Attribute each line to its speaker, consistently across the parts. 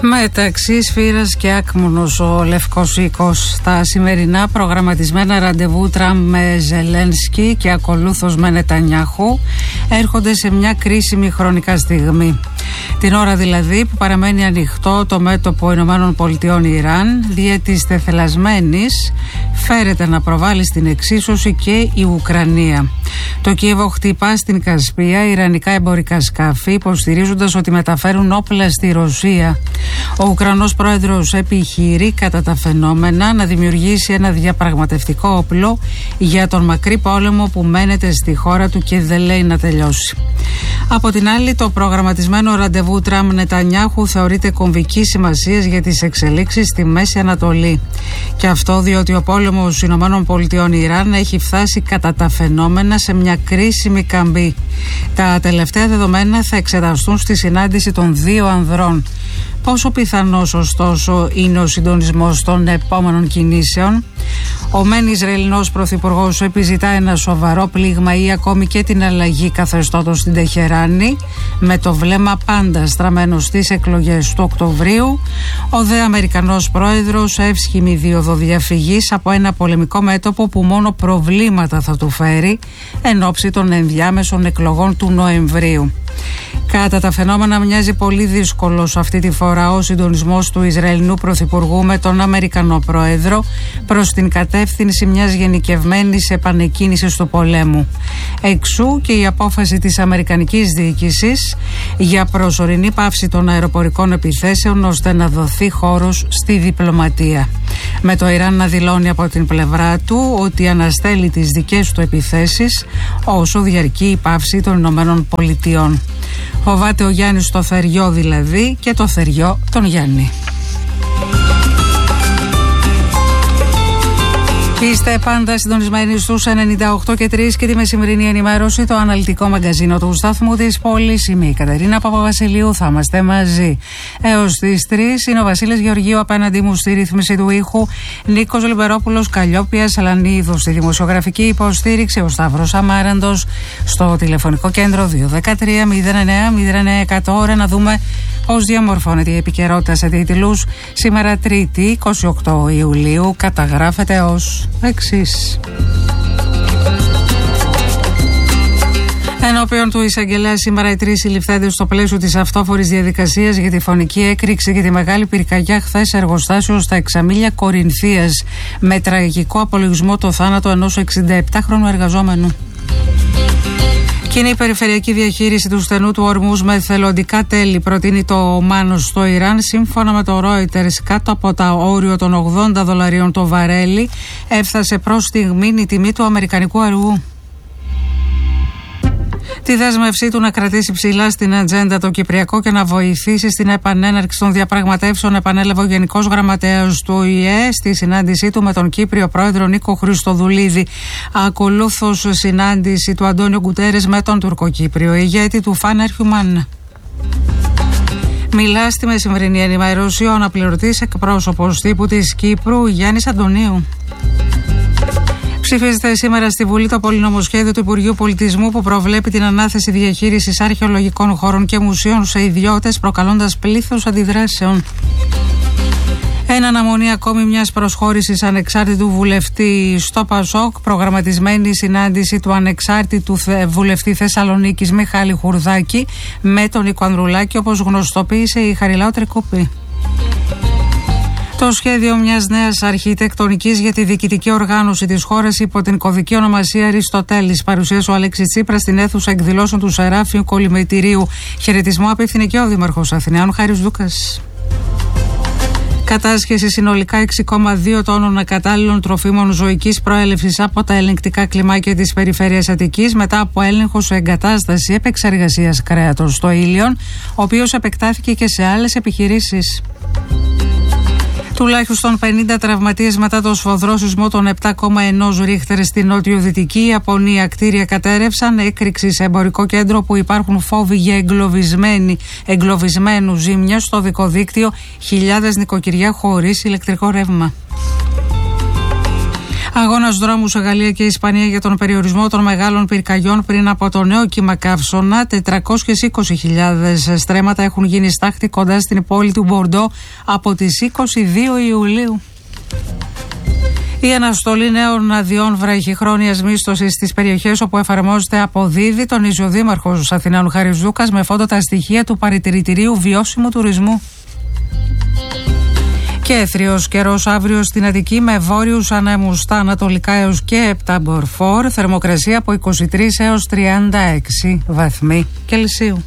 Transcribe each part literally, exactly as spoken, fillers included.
Speaker 1: Μεταξύ σφύρας και άκμονος ο Λευκός Οίκος. Τα σημερινά προγραμματισμένα ραντεβού Τραμπ με Ζελένσκι και ακολούθως με Νετανιάχου έρχονται σε μια κρίσιμη χρονικά στιγμή. Την ώρα δηλαδή που παραμένει ανοιχτό το μέτωπο Ηνωμένων Πολιτειών Ιράν, δια της τεθελασμένης φέρεται να προβάλλει στην εξίσωση και η Ουκρανία. Το Κίεβο χτυπά στην Κασπία ιρανικά εμπορικά σκάφη, υποστηρίζοντας ότι μεταφέρουν όπλα στη Ρωσία. Ο Ουκρανός πρόεδρος επιχειρεί κατά τα φαινόμενα να δημιουργήσει ένα διαπραγματευτικό όπλο για τον μακρύ πόλεμο που μένεται στη χώρα του και δεν λέει να τελειώσει. Από την άλλη, το προγραμματισμένο ραντεβού Τραμπ Νετανιάχου θεωρείται κομβική σημασίας για τις εξελίξεις στη Μέση Ανατολή. Και αυτό διότι ο πόλεμος Ηνωμένων Πολιτειών Ιράν έχει φτάσει κατά τα φαινόμενα σε μια κρίσιμη καμπή. Τα τελευταία δεδομένα θα εξεταστούν στη συνάντηση των δύο ανδρών. Πόσο πιθανός ωστόσο είναι ο συντονισμός των επόμενων κινήσεων? Ο μεν Ισραηλινός πρωθυπουργός επιζητά ένα σοβαρό πλήγμα ή ακόμη και την αλλαγή καθεστώτος στην Τεχεράνη, με το βλέμμα πάντα στραμμένο στις εκλογές του Οκτωβρίου. Ο δε Αμερικανός πρόεδρος εύσχημη δίωδο διαφυγής από ένα πολεμικό μέτωπο που μόνο προβλήματα θα του φέρει εν ώψη των ενδιάμεσων εκλογών του Νοεμβρίου. Κατά τα φαινόμενα μοιάζει πολύ δύσκολος αυτή τη φορά ο συντονισμός του Ισραηλινού πρωθυπουργού με τον Αμερικανό πρόεδρο προς την κατεύθυνση μιας γενικευμένης επανεκκίνησης του πολέμου. Εξού και η απόφαση της αμερικανικής διοίκησης για προσωρινή πάυση των αεροπορικών επιθέσεων ώστε να δοθεί χώρος στη διπλωματία. Με το Ιράν να δηλώνει από την πλευρά του ότι αναστέλει τις δικές του επιθέσεις όσο διαρκεί η πάυση των Ηνωμένων Πολιτειών. Φοβάται ο Γιάννης το θεριό δηλαδή και το θεριό τον Γιάννη. Είστε πάντα συντονισμένοι στους ενενήντα οκτώ και τρία και τη μεσημερινή ενημέρωση, το αναλυτικό μαγκαζίνο του σταθμού της πόλης. Είμαι η Κατερίνα Παπαβασιλείου, θα είμαστε μαζί έως τις τρεις. Είναι ο Βασίλης Γεωργίου απέναντί μου στη ρύθμιση του ήχου, Νίκος Λιμπερόπουλος, Καλλιόπια Σαλανίδου στη δημοσιογραφική υποστήριξη, ο Σταύρος Αμάραντος στο τηλεφωνικό κέντρο δύο ένα τρία μηδέν εννέα μηδέν εννέα εκατό. Ώρα να δούμε πώς διαμορφώνεται η επικαιρότητα σε τίτλους. Σήμερα Τρίτη, είκοσι οκτώ Ιουλίου, καταγράφεται ως εξής. Ενώπιον του εισαγγελέα σήμερα οι τρεις συλληφθέντες στο πλαίσιο της αυτόφορης διαδικασίας για τη φωνική έκρηξη και τη μεγάλη πυρκαγιά χθες εργοστάσιο στα Εξαμήλια Κορινθίας, με τραγικό απολογισμό το θάνατο ενός εξηνταεπτάχρονου εργαζόμενου. Και είναι η περιφερειακή διαχείριση του στενού του Ορμούς με εθελοντικά τέλη, προτείνει το Μάνος στο Ιράν. Σύμφωνα με το Reuters, κάτω από τα όριο των ογδόντα δολαρίων το βαρέλι έφτασε προς στιγμήν η τιμή του αμερικανικού αργού. Τη δέσμευσή του να κρατήσει ψηλά στην ατζέντα το Κυπριακό και να βοηθήσει στην επανέναρξη των διαπραγματεύσεων επανέλαβε ο Γενικός Γραμματέας του Ο Η Ε στη συνάντησή του με τον Κύπριο Πρόεδρο Νίκο Χριστοδουλίδη. Ακολούθως συνάντηση του Αντώνιο Γκουτέρες με τον Τουρκοκύπριο ηγέτη του Φάνερχιουμαν. Μιλά στη μεσημερινή ενημέρωση ο αναπληρωτής εκπρόσωπος τύπου της Κύπρου Γιάννης Αντωνίου. Ψηφίζεται σήμερα στη Βουλή το πολυνομοσχέδιο του Υπουργείου Πολιτισμού που προβλέπει την ανάθεση διαχείρισης αρχαιολογικών χώρων και μουσείων σε ιδιώτες, προκαλώντας πλήθος αντιδράσεων. Εν αναμονή ακόμη μιας προσχώρησης ανεξάρτητου βουλευτή στο ΠΑΣΟΚ, προγραμματισμένη συνάντηση του ανεξάρτητου βουλευτή Θεσσαλονίκης Μιχάλη Χουρδάκη με τον Νίκο Ανδρουλάκη, όπως γνωστοποίησε η Χαριλάου Τρικούπη. Το σχέδιο μιας νέας αρχιτεκτονικής για τη διοικητική οργάνωση της χώρας υπό την κωδική ονομασία Αριστοτέλης παρουσίασε ο Αλέξης Τσίπρας στην αίθουσα εκδηλώσεων του Σεράφιου Κολυμετηρίου. Χαιρετισμό απίφθινε και ο Δήμαρχος Αθηναίων Χάρης Δούκας. Κατάσχεση συνολικά έξι κόμμα δύο τόνων ακατάλληλων τροφίμων ζωικής προέλευσης από τα ελεγκτικά κλιμάκια της περιφέρειας Αττικής μετά από έλεγχο σε εγκατάσταση επεξεργασίας κρέατος στο Ήλιον, ο οποίος επεκτάθηκε και σε άλλες επιχειρήσεις. Τουλάχιστον πενήντα τραυματίες μετά το σφοδρό σεισμό των επτά κόμμα ένα ρίχτερ στην νοτιοδυτική Ιαπωνία. Κτίρια κατέρευσαν, έκρηξη σε εμπορικό κέντρο που υπάρχουν φόβοι για εγκλωβισμένου ζήμια στο οδικό δίκτυο, χιλιάδες νοικοκυριά χωρίς ηλεκτρικό ρεύμα. Αγώνας δρόμου σε Γαλλία και Ισπανία για τον περιορισμό των μεγάλων πυρκαγιών πριν από το νέο κύμα καύσωνα. τετρακόσιες είκοσι χιλιάδες στρέμματα έχουν γίνει στάχτη κοντά στην πόλη του Μπορντό από τις είκοσι δύο Ιουλίου. Η αναστολή νέων αδειών βραχυχρόνιας μίσθωσης στις περιοχές όπου εφαρμόζεται αποδίδει, τονίζει ο Δήμαρχος Αθηναίων Χαριζούκας με φόντο τα στοιχεία του Παρατηρητηρίου Βιώσιμου Τουρισμού. Και έθριος καιρός αύριο στην Αττική με βόρειους ανέμους στα ανατολικά έως και επτά μποφόρ, θερμοκρασία από είκοσι τρεις έως τριάντα έξι βαθμοί Κελσίου.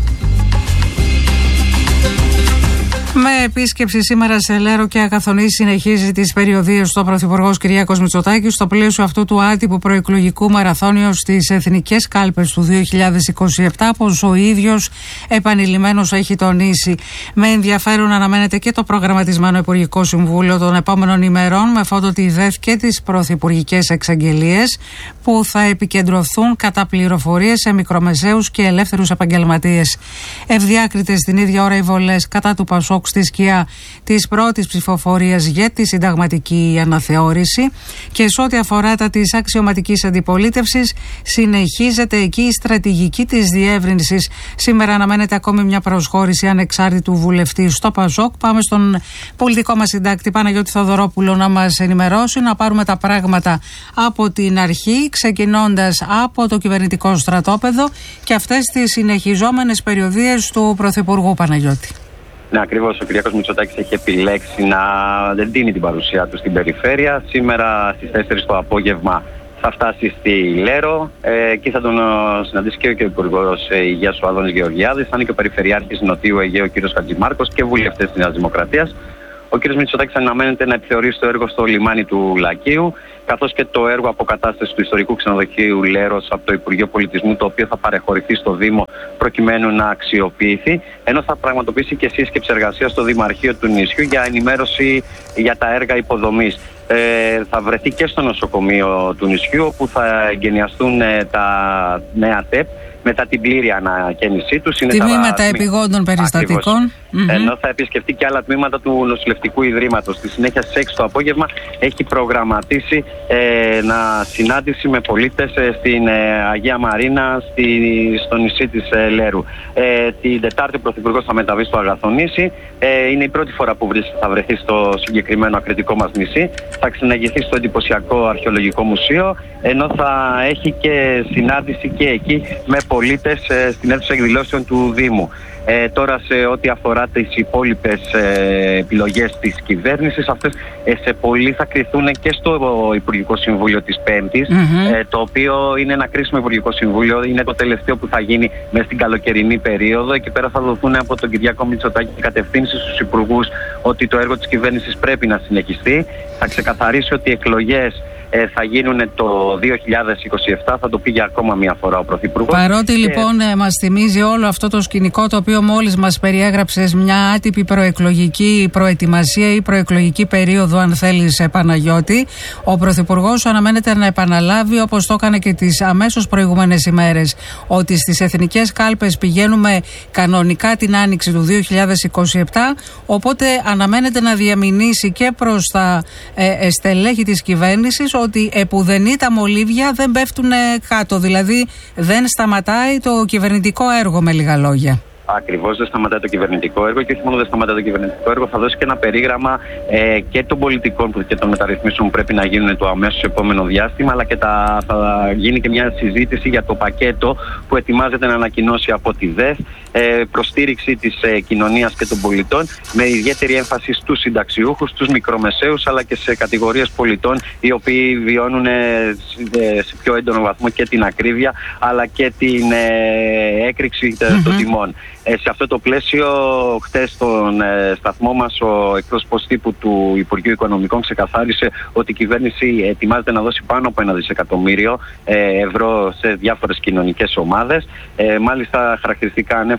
Speaker 1: Με επίσκεψη σήμερα σε Λέρο και Αγαθονή συνεχίζει τις περιοδίες του Πρωθυπουργός Κυριάκος Μητσοτάκης στο πλαίσιο αυτού του άτυπου προεκλογικού μαραθώνιου στις εθνικές κάλπες του δύο χιλιάδες είκοσι επτά, όπως ο ίδιος επανειλημμένος έχει τονίσει. Με ενδιαφέρον αναμένεται και το προγραμματισμένο Υπουργικό Συμβούλιο των επόμενων ημερών με φόντο τη ΔΕΘ και τις πρωθυπουργικές εξαγγελίες που θα επικεντρωθούν κατά πληροφορίες σε μικρομεσαίους και ελεύθερους επαγγελματίες. Ευδιάκριτες την ίδια ώρα οι βολές κατά του Πασόκ στη σκιά της πρώτης ψηφοφορίας για τη συνταγματική αναθεώρηση, και σε ό,τι αφορά τα της αξιωματικής αντιπολίτευσης συνεχίζεται εκεί η στρατηγική της διεύρυνσης. Σήμερα αναμένεται ακόμη μια προσχώρηση ανεξάρτητου βουλευτή στο Πασόκ. Πάμε στον πολιτικό μας συντάκτη Παναγιώτη Θοδωρόπουλο να μας ενημερώσει, να πάρουμε τα πράγματα από την αρχή, ξεκινώντας από το κυβερνητικό στρατόπεδο και αυτές τις συνεχιζόμενες περιοδίες του Πρωθυπουργού. Παναγιώτη.
Speaker 2: Ναι, ακριβώς. Ο Κυριάκος Μητσοτάκης έχει επιλέξει να δεν δίνει την παρουσία του στην περιφέρεια. Σήμερα στις τέσσερις το απόγευμα θα φτάσει στη Λέρο. Ε, εκεί θα τον συναντήσει και ο Υπουργός Υγείας ο Άδωνης Γεωργιάδης. Θα είναι και ο Περιφερειάρχης Νοτιού Αιγαίου ο κ. Χατζημάρκος και βουλευτές της Νέας Δημοκρατίας. Ο κ. Μητσοτάκης αναμένεται να επιθεωρήσει το έργο στο λιμάνι του Λακείου, καθώς και το έργο αποκατάστασης του ιστορικού ξενοδοχείου Λέρος από το Υπουργείο Πολιτισμού, το οποίο θα παρεχωρηθεί στο Δήμο προκειμένου να αξιοποιηθεί, ενώ θα πραγματοποιήσει και σύσκεψη εργασίας στο Δημαρχείο του νησιού για ενημέρωση για τα έργα υποδομής. Ε, θα βρεθεί και στο νοσοκομείο του νησιού, όπου θα εγκαινιαστούν ε, τα νέα ΤΕΠ μετά την πλήρη ανακαίνισή τους.
Speaker 1: Τμήματα επιγόντων περιστατικών. Mm-hmm.
Speaker 2: Ενώ θα επισκεφτεί και άλλα τμήματα του νοσηλευτικού ιδρύματος. Στη συνέχεια στις έξι το απόγευμα έχει προγραμματίσει ε, να συνάντηση με πολίτες ε, στην ε, Αγία Μαρίνα, στη, στο νησί της ε, Λέρου. Ε, την Τετάρτη ο Πρωθυπουργός θα μεταβεί στο Αγαθονήσι. Ε, είναι η πρώτη φορά που θα βρεθεί στο συγκεκριμένο ακριτικό μας νησί. Θα ξεναγηθεί στο εντυπωσιακό αρχαιολογικό μουσείο, ενώ θα έχει και συνάντηση και εκεί με πολίτες ε, στην αίθουσα εκδηλώσεων του Δήμου. Ε, τώρα σε ό,τι αφορά τις υπόλοιπες ε, επιλογές της κυβέρνησης, αυτές ε, σε πολύ θα κριθούν και στο Υπουργικό Συμβούλιο της Πέμπτης, mm-hmm. ε, το οποίο είναι ένα κρίσιμο Υπουργικό Συμβούλιο, είναι το τελευταίο που θα γίνει μέσα στην καλοκαιρινή περίοδο. Εκεί πέρα θα δοθούν από τον Κυριάκο Μητσοτάκη κατευθύνσεις στους υπουργούς ότι το έργο της κυβέρνησης πρέπει να συνεχιστεί. Θα ξεκαθαρίσει ότι οι εκλογές Ε, θα γίνουν το δύο χιλιάδες είκοσι επτά, θα το πει για ακόμα μία φορά ο Πρωθυπουργός.
Speaker 1: Παρότι και... λοιπόν ε, μας θυμίζει όλο αυτό το σκηνικό το οποίο μόλις μας περιέγραψες, μια άτυπη προεκλογική προετοιμασία ή προεκλογική περίοδο, αν θέλεις, ε, Παναγιώτη, ο Πρωθυπουργός αναμένεται να επαναλάβει, όπως το έκανε και τις αμέσως προηγούμενες ημέρες, ότι στις εθνικές κάλπες πηγαίνουμε κανονικά την άνοιξη του δύο χιλιάδες είκοσι επτά, οπότε αναμένεται να διαμηνήσει και προς τα ε, στελέχη της κυβέρνησης ότι επουδενή τα μολύβια δεν πέφτουν κάτω, δηλαδή δεν σταματάει το κυβερνητικό έργο, με λίγα λόγια.
Speaker 2: Ακριβώς, δεν σταματάει το κυβερνητικό έργο, και όχι μόνο δεν σταματάει το κυβερνητικό έργο, θα δώσει και ένα περίγραμμα ε, και των πολιτικών και των μεταρρυθμίσεων που πρέπει να γίνουν το αμέσως επόμενο διάστημα, αλλά και τα, θα γίνει και μια συζήτηση για το πακέτο που ετοιμάζεται να ανακοινώσει από τη ΔΕΘ, ε, προστήριξη της ε, κοινωνίας και των πολιτών, με ιδιαίτερη έμφαση στους συνταξιούχους, στους μικρομεσαίους, αλλά και σε κατηγορίες πολιτών οι οποίοι βιώνουν ε, σε πιο έντονο βαθμό και την ακρίβεια, αλλά και την ε, έκρηξη mm-hmm. των τιμών. Ε, σε αυτό το πλαίσιο, χτες στον ε, σταθμό μας ο εκπρόσωπος τύπου του Υπουργείου Οικονομικών ξεκαθάρισε ότι η κυβέρνηση ετοιμάζεται να δώσει πάνω από ένα δισεκατομμύριο ε, ευρώ σε διάφορες κοινωνικές ομάδες. Ε, μάλιστα, χαρακτηριστικά ανέφερε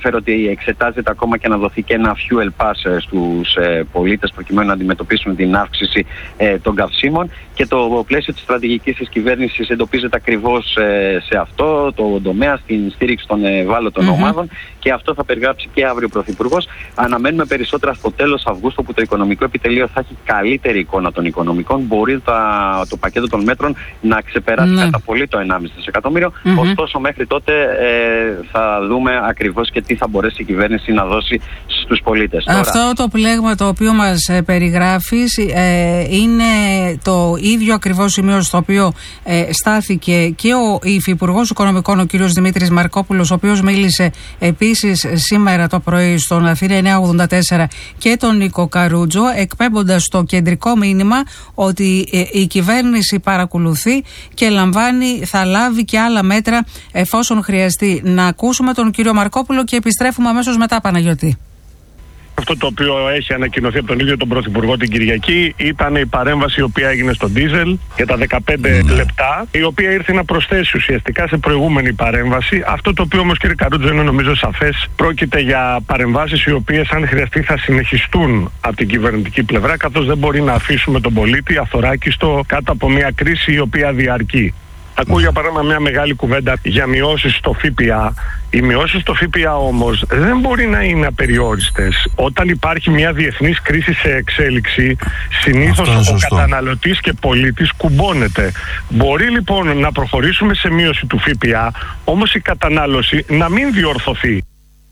Speaker 2: αναφέρω ότι εξετάζεται ακόμα και να δοθεί και ένα fuel pass στους ε, πολίτες προκειμένου να αντιμετωπίσουν την αύξηση ε, των καυσίμων, και το πλαίσιο της στρατηγικής της κυβέρνησης εντοπίζεται ακριβώς ε, σε αυτό το τομέα, στην στήριξη των ευάλωτων mm-hmm. ομάδων, και αυτό θα περιγράψει και αύριο ο Πρωθυπουργός. Αναμένουμε περισσότερα στο τέλος Αυγούστου, που το Οικονομικό Επιτελείο θα έχει καλύτερη εικόνα των οικονομικών. Μπορεί τα, το πακέτο των μέτρων να ξεπεράσει mm-hmm. κατά πολύ το ενάμιση δισεκατομμύριο. Mm-hmm. Ωστόσο, μέχρι τότε ε, θα δούμε ακριβώς και τι θα μπορέσει η κυβέρνηση να δώσει στους πολίτες.
Speaker 1: Αυτό Τώρα, το πλέγμα το οποίο μας ε, περιγράφεις ε, είναι το ίδιο ακριβώς σημείο στο οποίο ε, στάθηκε και ο Υφυπουργός Οικονομικών, ο κ. Δημήτρης Μαρκόπουλος, ο οποίος μίλησε επίσης σήμερα το πρωί στον Αθήνα εννιακόσια ογδόντα τέσσερα, και τον Νίκο Καρούτζο, εκπέμποντας το κεντρικό μήνυμα ότι ε, η κυβέρνηση παρακολουθεί και λαμβάνει, θα λάβει και άλλα μέτρα εφόσον χρειαστεί. Να ακούσουμε τον κύριο Μαρκόπουλο και επιστρέφουμε αμέσως μετά, Παναγιώτη.
Speaker 3: Αυτό το οποίο έχει ανακοινωθεί από τον ίδιο τον Πρωθυπουργό την Κυριακή ήταν η παρέμβαση η οποία έγινε στο ντίζελ για τα δεκαπέντε mm. λεπτά, η οποία ήρθε να προσθέσει ουσιαστικά σε προηγούμενη παρέμβαση. Αυτό το οποίο όμως, κύριε Καρούτζο, είναι νομίζω σαφές, πρόκειται για παρεμβάσεις οι οποίες, αν χρειαστεί, θα συνεχιστούν από την κυβερνητική πλευρά, καθώς δεν μπορεί να αφήσουμε τον πολίτη αθωράκιστο κάτω από μια κρίση η οποία διαρκεί. Ακούω για παράδειγμα μια μεγάλη κουβέντα για μειώσεις στο ΦΠΑ. Οι μειώσεις στο ΦΠΑ όμως δεν μπορεί να είναι απεριόριστες. Όταν υπάρχει μια διεθνής κρίση σε εξέλιξη, συνήθως ο καταναλωτής και πολίτης κουμπώνεται. Μπορεί λοιπόν να προχωρήσουμε σε μείωση του ΦΠΑ, όμως η κατανάλωση να μην διορθωθεί.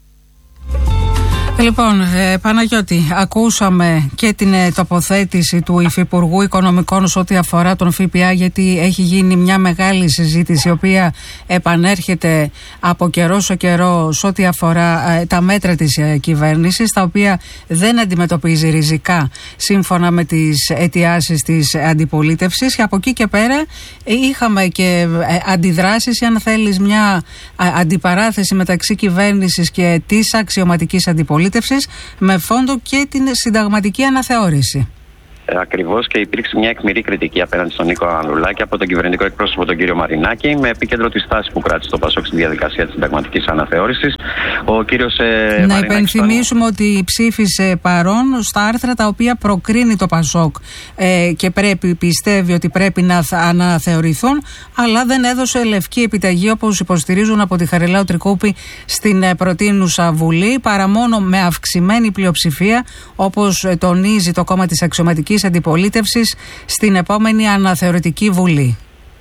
Speaker 1: Λοιπόν, ε, Παναγιώτη, ακούσαμε και την ε, τοποθέτηση του Υφυπουργού Οικονομικών σε ό,τι αφορά τον ΦΠΑ, γιατί έχει γίνει μια μεγάλη συζήτηση η οποία επανέρχεται από καιρό σε καιρό σε ό,τι αφορά ε, τα μέτρα της ε, κυβέρνησης, τα οποία δεν αντιμετωπίζει ριζικά σύμφωνα με τις αιτιάσεις της αντιπολίτευσης, και από εκεί και πέρα ε, είχαμε και ε, αντιδράσεις, ή αν θέλεις μια ε, αντιπαράθεση μεταξύ κυβέρνησης και της αξιωματικής αντιπολίτευσης, με φόντο και την συνταγματική αναθεώρηση.
Speaker 2: Ε, ακριβώς, και υπήρξε μια εκμηρή κριτική απέναντι στον Νίκο Ανδρουλάκη από τον κυβερνητικό εκπρόσωπο τον κύριο Μαρινάκη, με επίκεντρο τη στάση που κράτησε το ΠΑΣΟΚ στη διαδικασία της συνταγματικής αναθεώρησης. Ο κύριος ε,
Speaker 1: Να υπενθυμίσουμε τον... ότι ψήφισε παρόν στα άρθρα τα οποία προκρίνει το ΠΑΣΟΚ ε, και πρέπει, πιστεύει ότι πρέπει να αναθεωρηθούν, αλλά δεν έδωσε λευκή επιταγή, όπως υποστηρίζουν από τη Χαριλάου Τρικούπη στην ε, προτείνουσα Βουλή, παρά μόνο με αυξημένη πλειοψηφία, όπως ε, τονίζει το κόμμα της αξιωματικής αντιπολίτευσης στην επόμενη αναθεωρητική Βουλή.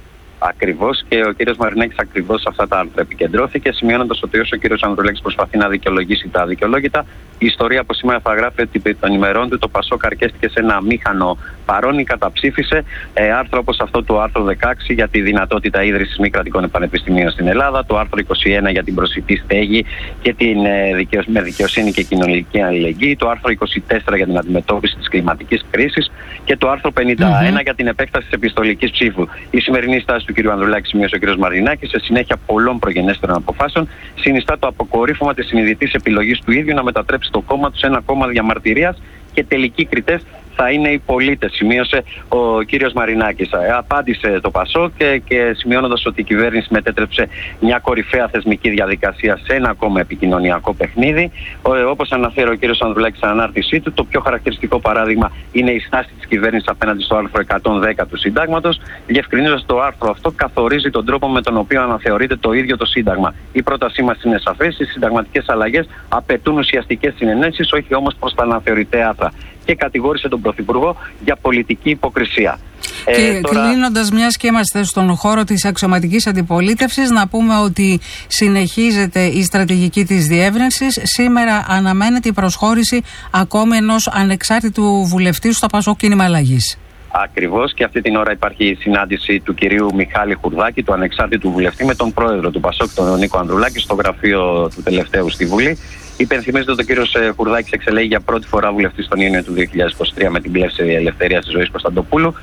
Speaker 2: Ακριβώς, και ο κύριος Μαρινάκης ακριβώς σε αυτά τα άρθρα επικεντρώθηκε, σημειώνοντας ότι όσο ο κύριος Ανδρουλάκης προσπαθεί να δικαιολογήσει τα αδικαιολόγητα, η ιστορία από σήμερα θα γράφει ότι των ημερών του το ΠΑΣΟΚ αρκέστηκε σε ένα μήχανο παρόν ή καταψήφισε ε, άρθρα όπως αυτό το άρθρο δεκαέξι για τη δυνατότητα ίδρυσης μη κρατικών πανεπιστημίων στην Ελλάδα, το άρθρο είκοσι ένα για την προσιτή στέγη και την ε, δικαιο... με δικαιοσύνη και κοινωνική αλληλεγγύη, το άρθρο είκοσι τέσσερα για την αντιμετώπιση της κλιματικής κρίσης και το άρθρο πενήντα ένα mm-hmm. για την επέκταση της επιστολικής ψήφου. Η σημερινή στάση του κ. Ανδρουλάκη, σημείωσε ο κ. Μαρινάκης, σε συνέχεια πολλών προγενέστερων αποφάσεων, συνιστά το αποκορύφωμα της συνειδητής επιλογής του ίδιου να μετατρέψει το κόμμα του σε ένα κόμμα διαμαρτυρίας, και τελικοί κριτές θα είναι οι πολίτες, σημείωσε ο κύριος Μαρινάκης. Απάντησε το ΠΑΣΟΚ και, και σημειώνοντας ότι η κυβέρνηση μετέτρεψε μια κορυφαία θεσμική διαδικασία σε ένα ακόμα επικοινωνιακό παιχνίδι. Όπως αναφέρει ο κύριος Ανδρουλάκης στην ανάρτησή του, το πιο χαρακτηριστικό παράδειγμα είναι η στάση της κυβέρνησης απέναντι στο άρθρο εκατόν δέκα του Συντάγματος, διευκρινίζοντας το άρθρο αυτό καθορίζει τον τρόπο με τον οποίο αναθεωρείται το ίδιο το Σύνταγμα. Η πρότασή μας είναι σαφές: οι συνταγματικές αλλαγές απαιτούν ουσιαστικές συνενέσεις, όχι όμως προς τα αναθεωρητέα άρθρα. Και κατηγόρησε τον Πρωθυπουργό για πολιτική υποκρισία.
Speaker 1: Και ε, τώρα... κλείνοντας, μιας και είμαστε στον χώρο της αξιωματικής αντιπολίτευσης, να πούμε ότι συνεχίζεται η στρατηγική της διεύρυνσης. Σήμερα αναμένεται η προσχώρηση ακόμη ενός ανεξάρτητου βουλευτή στο ΠΑΣΟΚ Κίνημα Αλλαγής.
Speaker 2: Ακριβώς, και αυτή την ώρα υπάρχει η συνάντηση του κυρίου Μιχάλη Χουρδάκη, του ανεξάρτητου βουλευτή, με τον πρόεδρο του ΠΑΣΟΚ, τον Νίκο Ανδρουλάκη, στο γραφείο του τελευταίου στη Βουλή. Υπενθυμίζεται ότι ο κύριος Χουρδάκης εξελέγει για πρώτη φορά βουλευτής τον Ιούνιο του δύο χιλιάδες είκοσι τρία με την πλεύση ελευθερίας της ζωής Κωνσταντοπούλου.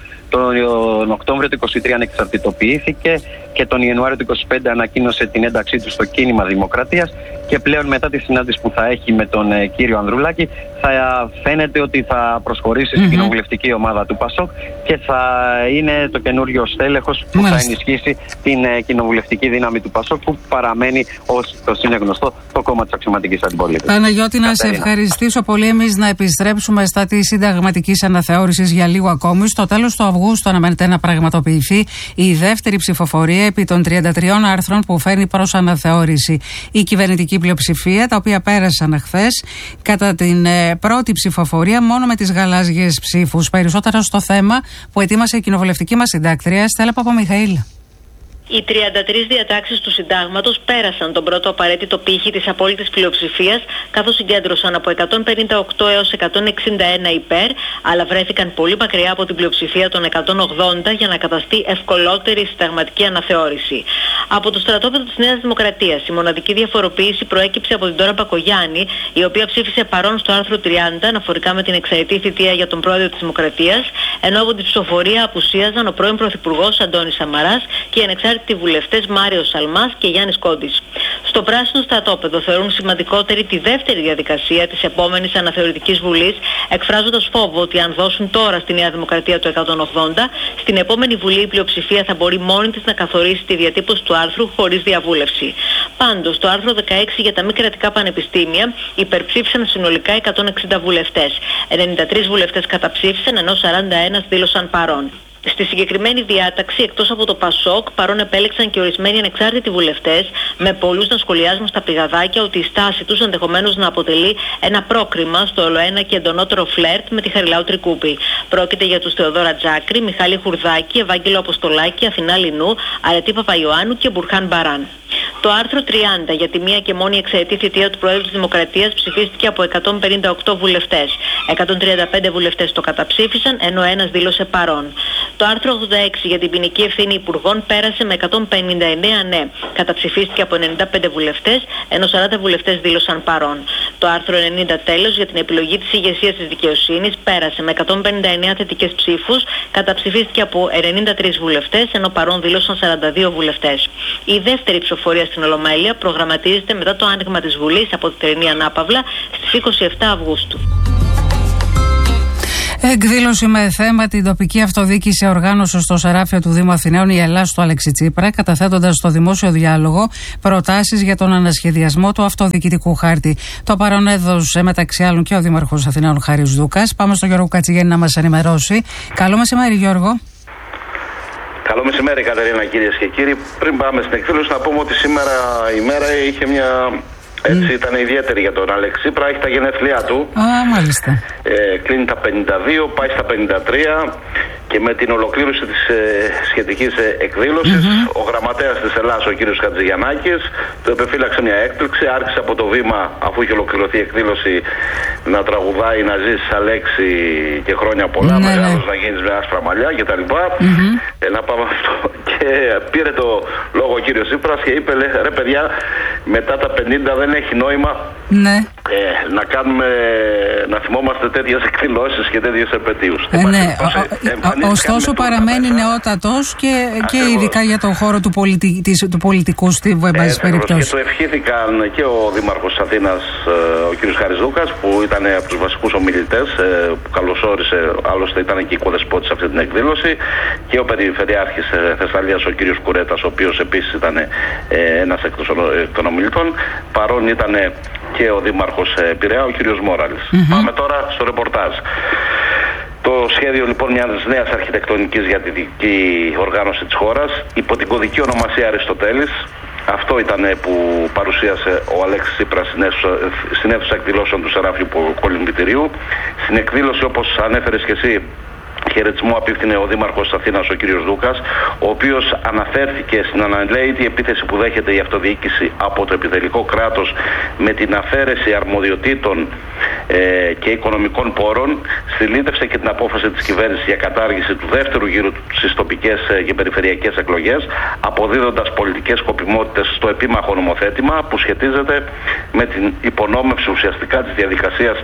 Speaker 2: Τον Οκτώβριο του είκοσι τρία ανεξαρτητοποιήθηκε και τον Ιανουάριο του είκοσι πέντε ανακοίνωσε την ένταξή του στο κίνημα Δημοκρατίας, και πλέον μετά τη συνάντηση που θα έχει με τον ε, κύριο Ανδρουλάκη θα φαίνεται ότι θα προσχωρήσει mm-hmm. στην κοινοβουλευτική ομάδα του ΠΑΣΟΚ και θα είναι το καινούριο στέλεχος που Μάλιστα. θα ενισχύσει την ε, κοινοβουλευτική δύναμη του ΠΑΣΟΚ, που παραμένει, ως το είναι γνωστό, το κόμμα της αξιωματικής αντιπολίτευσης.
Speaker 1: Παναγιώτη, να σε ευχαριστήσω πολύ. Εμείς να επιστρέψουμε στα της συνταγματικής αναθεώρησης για λίγο ακόμη. Στο τέλος του Αυγούστου αναμένεται να πραγματοποιηθεί η δεύτερη ψηφοφορία επί των τριάντα τριών άρθρων που φέρνει προς αναθεώρηση η κυβερνητική πλειοψηφία, τα οποία πέρασαν χθες κατά την ε, πρώτη ψηφοφορία μόνο με τις γαλάζιες ψήφους. Περισσότερα στο θέμα που ετοίμασε η κοινοβουλευτική μας συντάκτρια Στέλλα Παπαμιχαήλ.
Speaker 4: Οι τριάντα τρεις διατάξεις του συντάγματος πέρασαν τον πρώτο απαραίτητο πύχη της απόλυτης πλειοψηφίας, καθώς συγκέντρωσαν από εκατόν πενήντα οκτώ έως εκατόν εξήντα ένα υπέρ, αλλά βρέθηκαν πολύ μακριά από την πλειοψηφία των εκατόν ογδόντα για να καταστεί ευκολότερη η συνταγματική αναθεώρηση. Από το στρατόπεδο της Νέας Δημοκρατίας, η μοναδική διαφοροποίηση προέκυψε από την Ντόρα Μπακογιάννη, η οποία ψήφισε παρόν στο άρθρο τριάντα αναφορικά με την εξαετή θητεία για τον πρόεδρο της Δημοκρατίας, ενώ από την ψηφοφορία απουσίαζαν ο πρώην πρωθυπουργός Αντώνης Σαμαράς και οι ανεξάρτητοι οι βουλευτές Μάριος Σαλμάς και Γιάννης Κόντης. Στο πράσινο στρατόπεδο θεωρούν σημαντικότερη τη δεύτερη διαδικασία της επόμενης αναθεωρητικής βουλής, εκφράζοντας φόβο ότι αν δώσουν τώρα στη Νέα Δημοκρατία το εκατόν ογδόντα, στην επόμενη βουλή η πλειοψηφία θα μπορεί μόνη της να καθορίσει τη διατύπωση του άρθρου χωρίς διαβούλευση. Πάντως, το άρθρο δεκαέξι για τα μη κρατικά πανεπιστήμια υπερψήφισαν συνολικά εκατόν εξήντα βουλευτές. ενενήντα τρεις βουλευτές καταψήφισαν, ενώ σαράντα ένα δήλωσαν παρόν. Στη συγκεκριμένη διάταξη, εκτός από το ΠΑΣΟΚ, παρόν επέλεξαν και ορισμένοι ανεξάρτητοι βουλευτές, με πολλούς να σχολιάζουν στα πηγαδάκια ότι η στάση τους ενδεχομένως να αποτελεί ένα πρόκριμα στο ολοένα και εντονότερο φλερτ με τη Χαριλάου Τρικούπη. Πρόκειται για τους Θεοδόρα Τζάκρη, Μιχάλη Χουρδάκη, Ευάγγελο Αποστολάκη, Αθηνά Λινού, Αρετή Παπαϊωάννου και Μπουρχάν Μπαράν. Το άρθρο τριάντα για τη μία και μόνη εξαετή θητεία του Προέδρου της Δημοκρατίας ψηφίστηκε από εκατόν πενήντα οκτώ βουλευτές. εκατόν τριάντα πέντε βουλευτές το καταψήφισαν, ενώ ένας δήλωσε παρόν. Το άρθρο ογδόντα έξι για την ποινική ευθύνη υπουργών πέρασε με εκατόν πενήντα εννέα ναι. Καταψηφίστηκε από ενενήντα πέντε βουλευτές, ενώ σαράντα βουλευτές δήλωσαν παρόν. Το άρθρο ενενήντα τέλος για την επιλογή της ηγεσίας της δικαιοσύνης πέρασε με εκατόν πενήντα εννέα θετικές ψήφους, καταψηφίστηκε από ενενήντα τρεις βουλευτές, ενώ παρόν δήλωσαν σαράντα δύο βουλευτές. Η δεύτερη ψηφοφορία στην Ολομέλεια προγραμματίζεται μετά το άνοιγμα της Βουλής από τη θερινή ανάπαυλα στις είκοσι επτά Αυγούστου.
Speaker 1: Εκδήλωση με θέμα την τοπική αυτοδιοίκηση οργάνωσε στο Σεράφιο του Δήμου Αθηναίων η Ελλάς του Αλέξη Τσίπρα, καταθέτοντας στο δημόσιο διάλογο προτάσεις για τον ανασχεδιασμό του αυτοδιοικητικού χάρτη. Το παρόν έδωσε μεταξύ άλλων και ο Δήμαρχος Αθηναίων Χάρης Δούκας. Πάμε στον Γιώργο Κατσιγέννη να μας ενημερώσει. Καλό μεσημέρι, Γιώργο.
Speaker 5: Καλό μεσημέρι, Κατερίνα, κυρίες και κύριοι. Πριν πάμε στην εκδήλωση, να πούμε ότι σήμερα η μέρα είχε μια. Έτσι, mm. ήταν ιδιαίτερη για τον Αλέξη Τσίπρα, έχει τα γενέθλιά του.
Speaker 1: Α, μάλιστα.
Speaker 5: Ε, κλείνει τα πενήντα δύο, πάει στα πενήντα τρία και με την ολοκλήρωση της ε, σχετικής ε, εκδήλωσης, mm-hmm. ο γραμματέας της Ελλάς, ο κύριος Χατζηγιαννάκης, το επεφύλαξε μια έκπληξη, άρχισε από το βήμα, αφού είχε ολοκληρωθεί η εκδήλωση, να τραγουδάει «Να ζήσεις Αλέξη και χρόνια πολλά, ναι, μεγάλος ναι. να γίνεις με άσπρα μαλλιά» κτλ. Mm-hmm. Ε, να πάμε αυτό. Και πήρε το λόγο ο κύριος Τσίπρας και είπε, ρε παιδιά, μετά τα πενήντα δεν έχει νόημα
Speaker 1: ναι.
Speaker 5: ε, να κάνουμε, να θυμόμαστε τέτοιες εκδηλώσεις και τέτοιες επετείους.
Speaker 1: Ε, ναι. ο, ωστόσο παραμένει νεότατος και, και ειδικά για τον χώρο του, πολιτι, της, του πολιτικού στίβου, εν πάση περιπτώσει.
Speaker 5: Και το ευχήθηκαν και ο Δήμαρχος της Αθήνας, ο κ. Χάρης Δούκας, που ήταν από τους βασικούς ομιλητές, που καλωσόρισε, άλλωστε ήταν και οικοδεσπότης σε αυτή την εκδήλωση, και ο Περιφερειάρχης Θεσσαλίας, ο κ. Κουρέτας, ο οποίος επίσης ήταν ένας εκ των ομιλητών. Παρόν ήταν και ο Δήμαρχος Πειραιά, ο κ. Μόραλης. Mm-hmm. Πάμε τώρα στο ρεπορτάζ. Το σχέδιο λοιπόν μιας νέας αρχιτεκτονικής για τη δική οργάνωση της χώρας, υπό την κωδική ονομασία Αριστοτέλης. Αυτό ήταν που παρουσίασε ο Αλέξης Τσίπρας στην αίθουσα εκδηλώσεων του Σεράφιου Κολυμβητηρίου. Στην εκδήλωση, όπως ανέφερες και εσύ, χαιρετισμό απίφθινε ο Δήμαρχος της Αθήνας, ο κ. Δούκας, ο οποίος αναφέρθηκε στην αναλαίητη επίθεση που δέχεται η αυτοδιοίκηση από το επιτελικό κράτος με την αφαίρεση αρμοδιοτήτων ε, και οικονομικών πόρων. Στυλίτευσε και την απόφαση της κυβέρνησης για κατάργηση του δεύτερου γύρου στις τοπικές και περιφερειακές εκλογές, αποδίδοντας πολιτικές σκοπιμότητες στο επίμαχο νομοθέτημα που σχετίζεται με την υπονόμευση ουσιαστικά της διαδικασίας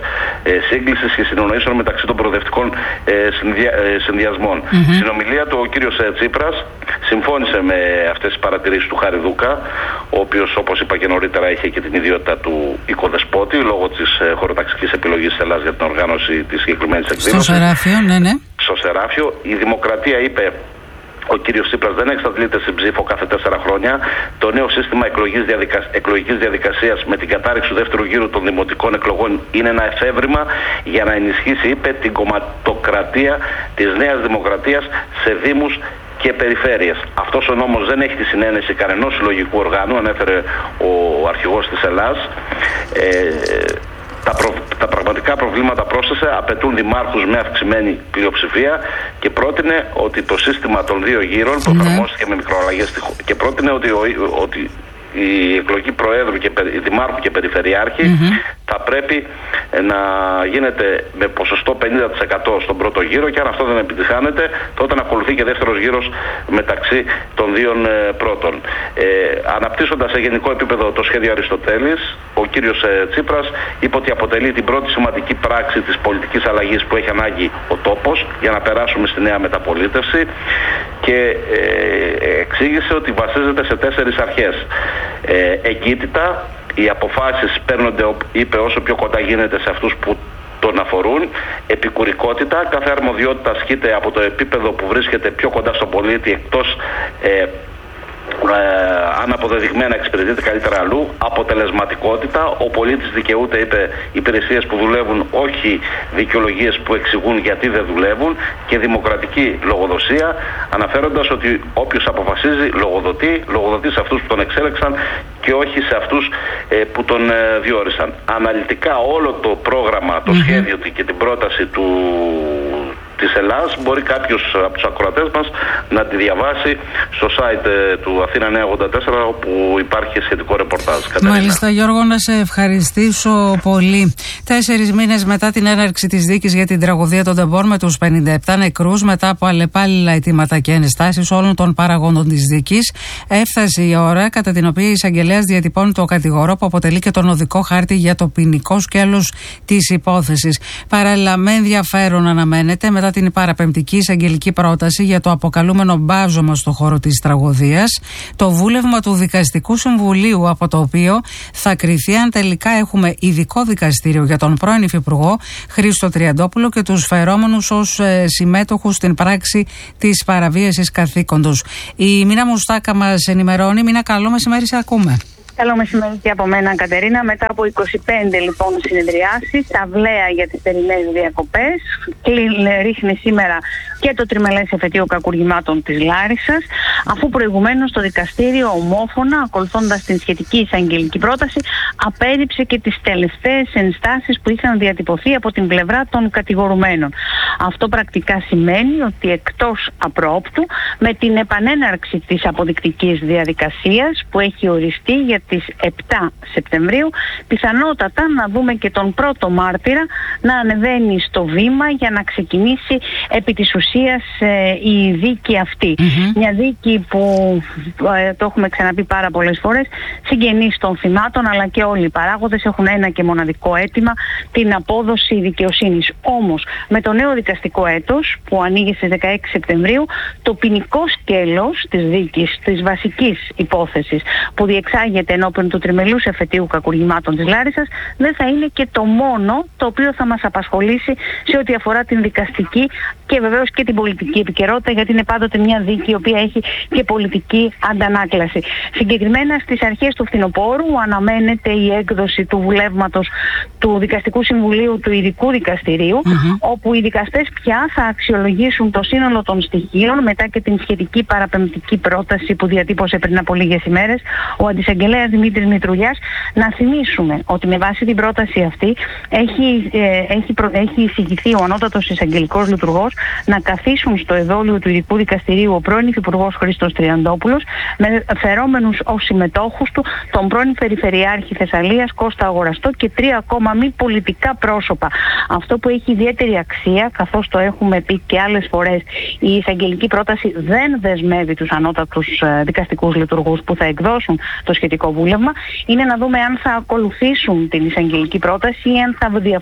Speaker 5: ε, σύγκλησης και συνεννοήσεων μεταξύ των προοδευτικών ε, συνδυα, ε, συνδυασμών. Mm-hmm. Στην ομιλία του ο κύριος ε, Τσίπρας συμφώνησε με αυτές τις παρατηρήσεις του Χαριδούκα, ο οποίος, όπως είπα και νωρίτερα, είχε και την ιδιότητα του οικοδεσπότη λόγω της ε, χωροταξικής επιλογής της Ελλάδας για την οργάνωση της συγκεκριμένης εκδήλωσης.
Speaker 1: Στο Σεράφιο, ναι, ναι.
Speaker 5: Στο Σεράφιο. Η Δημοκρατία, είπε ο κύριος Τσίπρας, δεν εξαντλείται στην ψήφο κάθε τέσσερα χρόνια. Το νέο σύστημα εκλογής, διαδικα... εκλογικής διαδικασίας με την κατάρριξη του δεύτερου γύρου των δημοτικών εκλογών είναι ένα εφεύρημα για να ενισχύσει, είπε, την κομματοκρατία της Νέας Δημοκρατίας σε δήμους και περιφέρειες. Αυτός ο νόμος δεν έχει τη συνένεση κανενός συλλογικού οργάνου, ανέφερε ο αρχηγός της Ελλάδας. Ε, Τα, προ... τα πραγματικά προβλήματα, πρόσθεσε, απαιτούν δημάρχους με αυξημένη πλειοψηφία και πρότεινε ότι το σύστημα των δύο γύρων που εφαρμόστηκε με μικροαλλαγές και πρότεινε ότι, ο... ότι η εκλογή προέδρου και δημάρχου και περιφερειάρχη mm-hmm. θα πρέπει να γίνεται με ποσοστό πενήντα τοις εκατό στον πρώτο γύρο και αν αυτό δεν επιτυχάνεται τότε να ακολουθεί και δεύτερος γύρος μεταξύ των δύο ε, πρώτων. Ε, αναπτύσσοντας σε γενικό επίπεδο το σχέδιο Αριστοτέλης, ο κύριος ε, Τσίπρας είπε ότι αποτελεί την πρώτη σημαντική πράξη της πολιτικής αλλαγής που έχει ανάγκη ο τόπος για να περάσουμε στη νέα μεταπολίτευση και ε, εξήγησε ότι βασίζεται σε τέσσερις αρχές. Ε, εγκύτητα, οι αποφάσεις παίρνονται, είπε, όσο πιο κοντά γίνεται σε αυτούς που τον αφορούν. Επικουρικότητα, κάθε αρμοδιότητα ασκείται από το επίπεδο που βρίσκεται πιο κοντά στον πολίτη, εκτός ε, Ε, αν αποδεδειγμένα εξυπηρετείται καλύτερα αλλού. Αποτελεσματικότητα, ο πολίτης δικαιούται, είπε, υπηρεσίες που δουλεύουν, όχι δικαιολογίες που εξηγούν γιατί δεν δουλεύουν. Και δημοκρατική λογοδοσία, αναφέροντας ότι όποιος αποφασίζει λογοδοτεί, λογοδοτεί σε αυτούς που τον εξέλεξαν και όχι σε αυτούς ε, που τον ε, διόρισαν. Αναλυτικά όλο το πρόγραμμα, το mm-hmm. σχέδιο και την πρόταση του της Ελλάδας μπορεί κάποιος από τους ακροατές μας να τη διαβάσει στο site ε, του Αθήνα νέα ογδόντα τέσσερα, όπου υπάρχει σχετικό ρεπορτάζ.
Speaker 1: Μάλιστα, Γιώργο, να σε ευχαριστήσω πολύ. Τέσσερις μήνες μετά την έναρξη της δίκης για την τραγωδία των Τεμπών με τους πενήντα επτά νεκρούς, μετά από αλλεπάλληλα αιτήματα και ενστάσεις όλων των παραγόντων της δίκης, έφτασε η ώρα κατά την οποία η εισαγγελέας διατυπώνει το κατηγορό που αποτελεί και τον οδικό χάρτη για το ποινικό σκέλος της υπόθεσης. Παράλληλα, με ενδιαφέρον αναμένεται μετά την παραπεμπτική εισαγγελική πρόταση για το αποκαλούμενο μπάζωμα στο χώρο της τραγωδίας, το βούλευμα του Δικαστικού Συμβουλίου, από το οποίο θα κριθεί αν τελικά έχουμε ειδικό δικαστήριο για τον πρώην Υφυπουργό Χρήστο Τριαντόπουλο και τους φερόμενους ως ε, συμμέτοχους στην πράξη της παραβίασης καθήκοντος. Η Μίνα Μουστάκα μας ενημερώνει. Μίνα, καλό μεσημέρι, σε ακούμε.
Speaker 6: Καλό μεσημέρι και από μένα, Κατερίνα. Μετά από είκοσι πέντε λοιπόν συνεδριάσεις, αυλαία για τις θερινές διακοπές, ρίχνει σήμερα και το τριμελές εφετείο κακουργημάτων της Λάρισσας, αφού προηγουμένως το δικαστήριο ομόφωνα, ακολουθώντας την σχετική εισαγγελική πρόταση, απέρριψε και τις τελευταίες ενστάσεις που είχαν διατυπωθεί από την πλευρά των κατηγορουμένων. Αυτό πρακτικά σημαίνει ότι εκτός απρόοπτου, με την επανέναρξη της αποδεικτικής διαδικασίας που έχει οριστεί για τις επτά Σεπτεμβρίου, πιθανότατα να δούμε και τον πρώτο μάρτυρα να ανεβαίνει στο βήμα για να ξεκινήσει επί της ουσίας ε, η δίκη αυτή. Mm-hmm. Μια δίκη που, ε, το έχουμε ξαναπεί πάρα πολλές φορές, συγγενείς των θυμάτων αλλά και όλοι οι παράγοντες έχουν ένα και μοναδικό αίτημα, την απόδοση δικαιοσύνης. Όμως με το νέο δικαστικό έτος που ανοίγει στις δεκαέξι Σεπτεμβρίου, το ποινικό σκέλος της δίκης, της βασικής υπόθεσης που διεξάγεται ενώπιον του τριμελούς εφετείου κακουργημάτων της Λάρισσας, δεν θα είναι και το μόνο το οποίο θα μας απασχολήσει σε ό,τι αφορά την δικαστική και βεβαίως και την πολιτική επικαιρότητα, γιατί είναι πάντοτε μια δίκη η οποία έχει και πολιτική αντανάκλαση. Συγκεκριμένα στις αρχές του φθινοπόρου αναμένεται η έκδοση του βουλεύματος του Δικαστικού Συμβουλίου του Ειδικού Δικαστηρίου, mm-hmm. όπου οι δικαστές πια θα αξιολογήσουν το σύνολο των στοιχείων μετά και την σχετική παραπεμπτική πρόταση που διατύπωσε πριν από λίγες ημέρες ο αντισαγγελέας Δημήτρης Μητρουλιάς. Να θυμίσουμε ότι με βάση την πρόταση αυτή έχει, ε, έχει, προ, έχει εισηγηθεί ο ανώτατος εισαγγελικός λειτουργός να καθίσουν στο εδόλιο του Ειδικού Δικαστηρίου ο πρώην Υφυπουργός Χρήστος Τριαντόπουλος, με φερόμενους ως συμμετόχους του τον πρώην Περιφερειάρχη Θεσσαλίας Κώστα Αγοραστό και τρία ακόμα μη πολιτικά πρόσωπα. Αυτό που έχει ιδιαίτερη αξία, καθώς το έχουμε πει και άλλες φορές, η εισαγγελική πρόταση δεν δεσμεύει τους ανώτατους ε, δικαστικούς λειτουργούς που θα εκδώσουν το σχετικό βούλευμα, είναι να δούμε αν θα ακολουθήσουν την εισαγγελική πρόταση ή αν θα διαφοροποιηθούν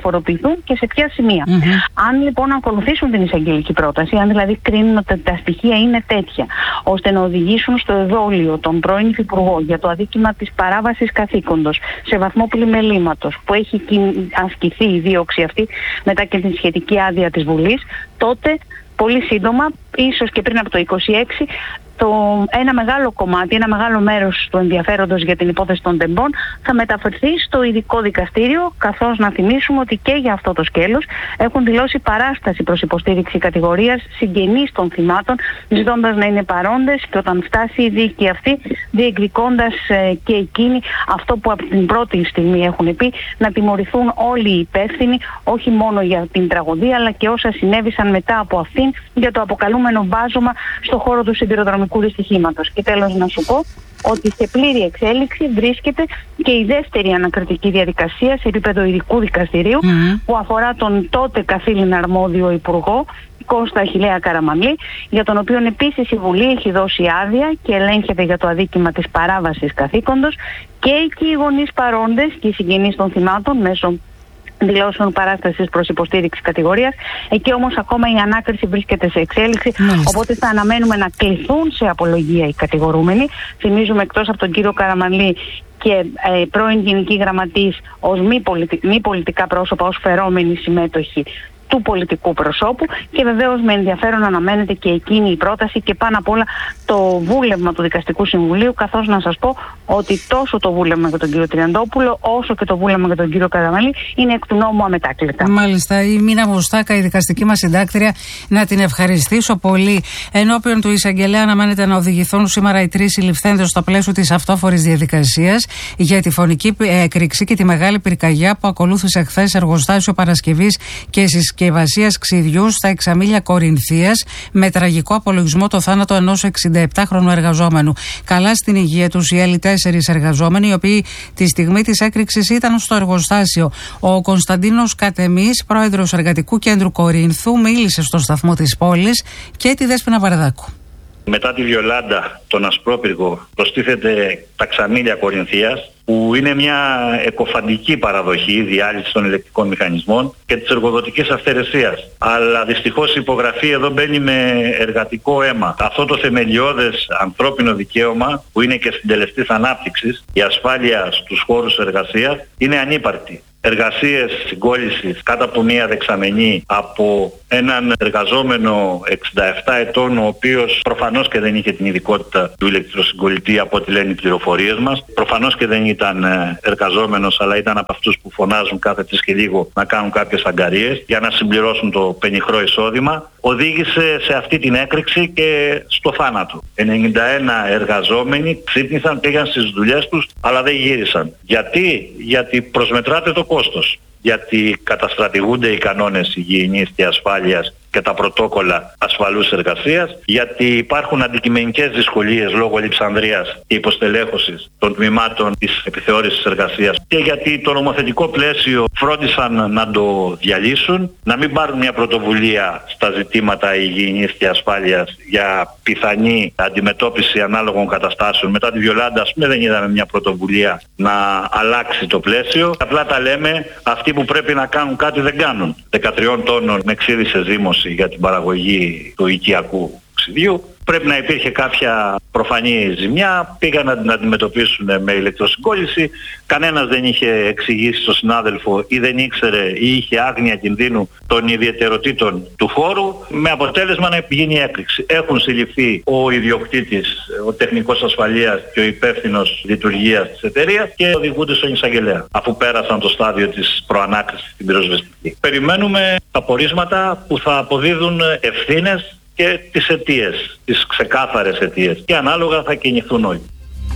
Speaker 6: αυξηθούν και σε ποια σημεία. Mm-hmm. Αν λοιπόν ακολουθήσουν την εισαγγελική πρόταση, αν δηλαδή κρίνουν ότι τα στοιχεία είναι τέτοια, ώστε να οδηγήσουν στο εδόλιο τον πρώην Υφυπουργό για το αδίκημα της παράβασης καθήκοντος σε βαθμό πλημελήματος, που έχει ασκηθεί η δίωξη αυτή μετά και την σχετική άδεια της Βουλής, τότε πολύ σύντομα, ίσως και πριν από το είκοσι έξι, το ένα μεγάλο κομμάτι, ένα μεγάλο μέρος του ενδιαφέροντος για την υπόθεση των τεμπών θα μεταφερθεί στο ειδικό δικαστήριο, καθώς να θυμίσουμε ότι και για αυτό το σκέλος έχουν δηλώσει παράσταση προς υποστήριξη κατηγορίας συγγενείς των θυμάτων, ζητώντας να είναι παρόντες και όταν φτάσει η δίκη αυτή, διεκδικώντας ε, και εκείνοι αυτό που από την πρώτη στιγμή έχουν πει, να τιμωρηθούν όλοι οι υπεύθυνοι, όχι μόνο για την τραγωδία αλλά και όσα συνέβησαν μετά από αυτήν για το αποκαλούμενο βάζωμα στο χώρο του σιδηροδρομικού δυστυχήματος. Και τέλος να σου πω ότι σε πλήρη εξέλιξη βρίσκεται και η δεύτερη ανακριτική διαδικασία σε επίπεδο ειδικού δικαστηρίου mm. που αφορά τον τότε καθήλυνα αρμόδιο υπουργό Κώστα Αχιλλέα Καραμανλή, για τον οποίο επίσης η Βουλή έχει δώσει άδεια και ελέγχεται για το αδίκημα της παράβασης καθήκοντος και εκεί οι γονείς παρόντες και οι συγγενείς των θυμάτων μέσω δηλώσεων παράστασης προς υποστήριξη κατηγορίας. Εκεί όμως ακόμα η ανάκριση βρίσκεται σε εξέλιξη. Μάλιστα. Οπότε θα αναμένουμε να κληθούν σε απολογία οι κατηγορούμενοι. Θυμίζουμε εκτός από τον κύριο Καραμανλή και ε, πρώην Γενική Γραμματής ως μη, πολιτι... μη πολιτικά πρόσωπα, ως φερόμενοι συμμέτοχοι του πολιτικού προσώπου, και βεβαίως με ενδιαφέρον αναμένεται και εκείνη η πρόταση και πάνω απ' όλα το βούλευμα του Δικαστικού Συμβουλίου, καθώς να σας πω ότι τόσο το βούλευμα για τον κύριο Τριαντόπουλο όσο και το βούλευμα για τον κύριο Καραμανλή είναι εκ του νόμου αμετάκλητα.
Speaker 1: Μάλιστα, η Μίνα Μουστάκα, η δικαστική μας συντάκτρια, να την ευχαριστήσω πολύ. Ενώπιον του εισαγγελέα αναμένεται να οδηγηθούν σήμερα οι τρεις συλληφθέντες στο πλαίσιο της αυτόφορης διαδικασίας για τη φωνική έκρηξη και τη μεγάλη πυρκαγιά που ακολούθησε χθες εργοστάσιο Παρασκευής και συσκευασίας ξυδιού στα Εξαμήλια Κορινθίας, με τραγικό απολογισμό το θάνατο ενός εξηνταεπτάχρονου εργαζόμενου. Καλά στην υγεία τους οι άλλοι τέσσερις εργαζόμενοι, οι οποίοι τη στιγμή της έκρηξης ήταν στο εργοστάσιο. Ο Κωνσταντίνος Κατεμής, πρόεδρος Εργατικού Κέντρου Κορίνθου, μίλησε στο σταθμό της πόλης, και τη Δέσποινα Βαρδάκου.
Speaker 7: Μετά τη Βιολάντα, τον Ασπρόπυργο, προστίθεται τα Ξαμήλια Κορινθίας, που είναι μια εκοφαντική παραδοχή διάλυση των ηλεκτρικών μηχανισμών και της εργοδοτικής αυθαιρεσίας. Αλλά δυστυχώς η υπογραφή εδώ μπαίνει με εργατικό αίμα. Αυτό το θεμελιώδες ανθρώπινο δικαίωμα, που είναι και συντελεστής ανάπτυξης, η ασφάλεια στους χώρους εργασίας, είναι ανύπαρκτη. Εργασίες συγκόλλησης κάτω από μία δεξαμενή από έναν εργαζόμενο εξήντα επτά ετών, ο οποίος προφανώς και δεν είχε την ειδικότητα του ηλεκτροσυγκολλητή από ό,τι λένε οι πληροφορίες μας. Προφανώς και δεν ήταν εργαζόμενος, αλλά ήταν από αυτούς που φωνάζουν κάθε τρεις και λίγο να κάνουν κάποιες αγκαρίες για να συμπληρώσουν το πενιχρό εισόδημα. Οδήγησε σε αυτή την έκρηξη και στο θάνατο. ενενήντα ένα εργαζόμενοι ξύπνησαν, πήγαν στις δουλειές τους, αλλά δεν γύρισαν. Γιατί? Γιατί προσμετράται το κόστος. Γιατί καταστρατηγούνται οι κανόνες υγιεινής και ασφάλειας και τα πρωτόκολλα ασφαλούς εργασίας, γιατί υπάρχουν αντικειμενικές δυσκολίες λόγω λειψανδρίας και υποστελέχωσης των τμήματων της επιθεώρησης εργασίας, και γιατί το νομοθετικό πλαίσιο φρόντισαν να το διαλύσουν, να μην πάρουν μια πρωτοβουλία στα ζητήματα υγιεινής και ασφάλειας για πιθανή αντιμετώπιση ανάλογων καταστάσεων. Μετά τη Βιολάντα, ας πούμε, δεν είδαμε μια πρωτοβουλία να αλλάξει το πλαίσιο. Απλά τα λέμε, αυτοί που πρέπει να κάνουν κάτι δεν κάνουν. δεκατρία τόνων με ξύδι σε ζύμωση για την παραγωγή του οικιακού ξυδιού. Πρέπει να υπήρχε κάποια προφανή ζημιά, πήγαν να την αντιμετωπίσουν με ηλεκτροσυγκόλληση. Κανένας δεν είχε εξηγήσει στον συνάδελφο ή δεν ήξερε ή είχε άγνοια κινδύνου των ιδιαιτεροτήτων του χώρου, με αποτέλεσμα να γίνει έκρηξη. Έχουν συλληφθεί ο ιδιοκτήτης, ο τεχνικός ασφαλείας και ο υπεύθυνος λειτουργίας της εταιρείας και οδηγούνται στον εισαγγελέα, αφού πέρασαν το στάδιο της προανάκρισης στην πυροσβεστική. Περιμένουμε τα πορίσματα που θα αποδίδουν ευθύνες και τις αιτίες, τις ξεκάθαρες αιτίες, και ανάλογα θα κινηθούν όλοι.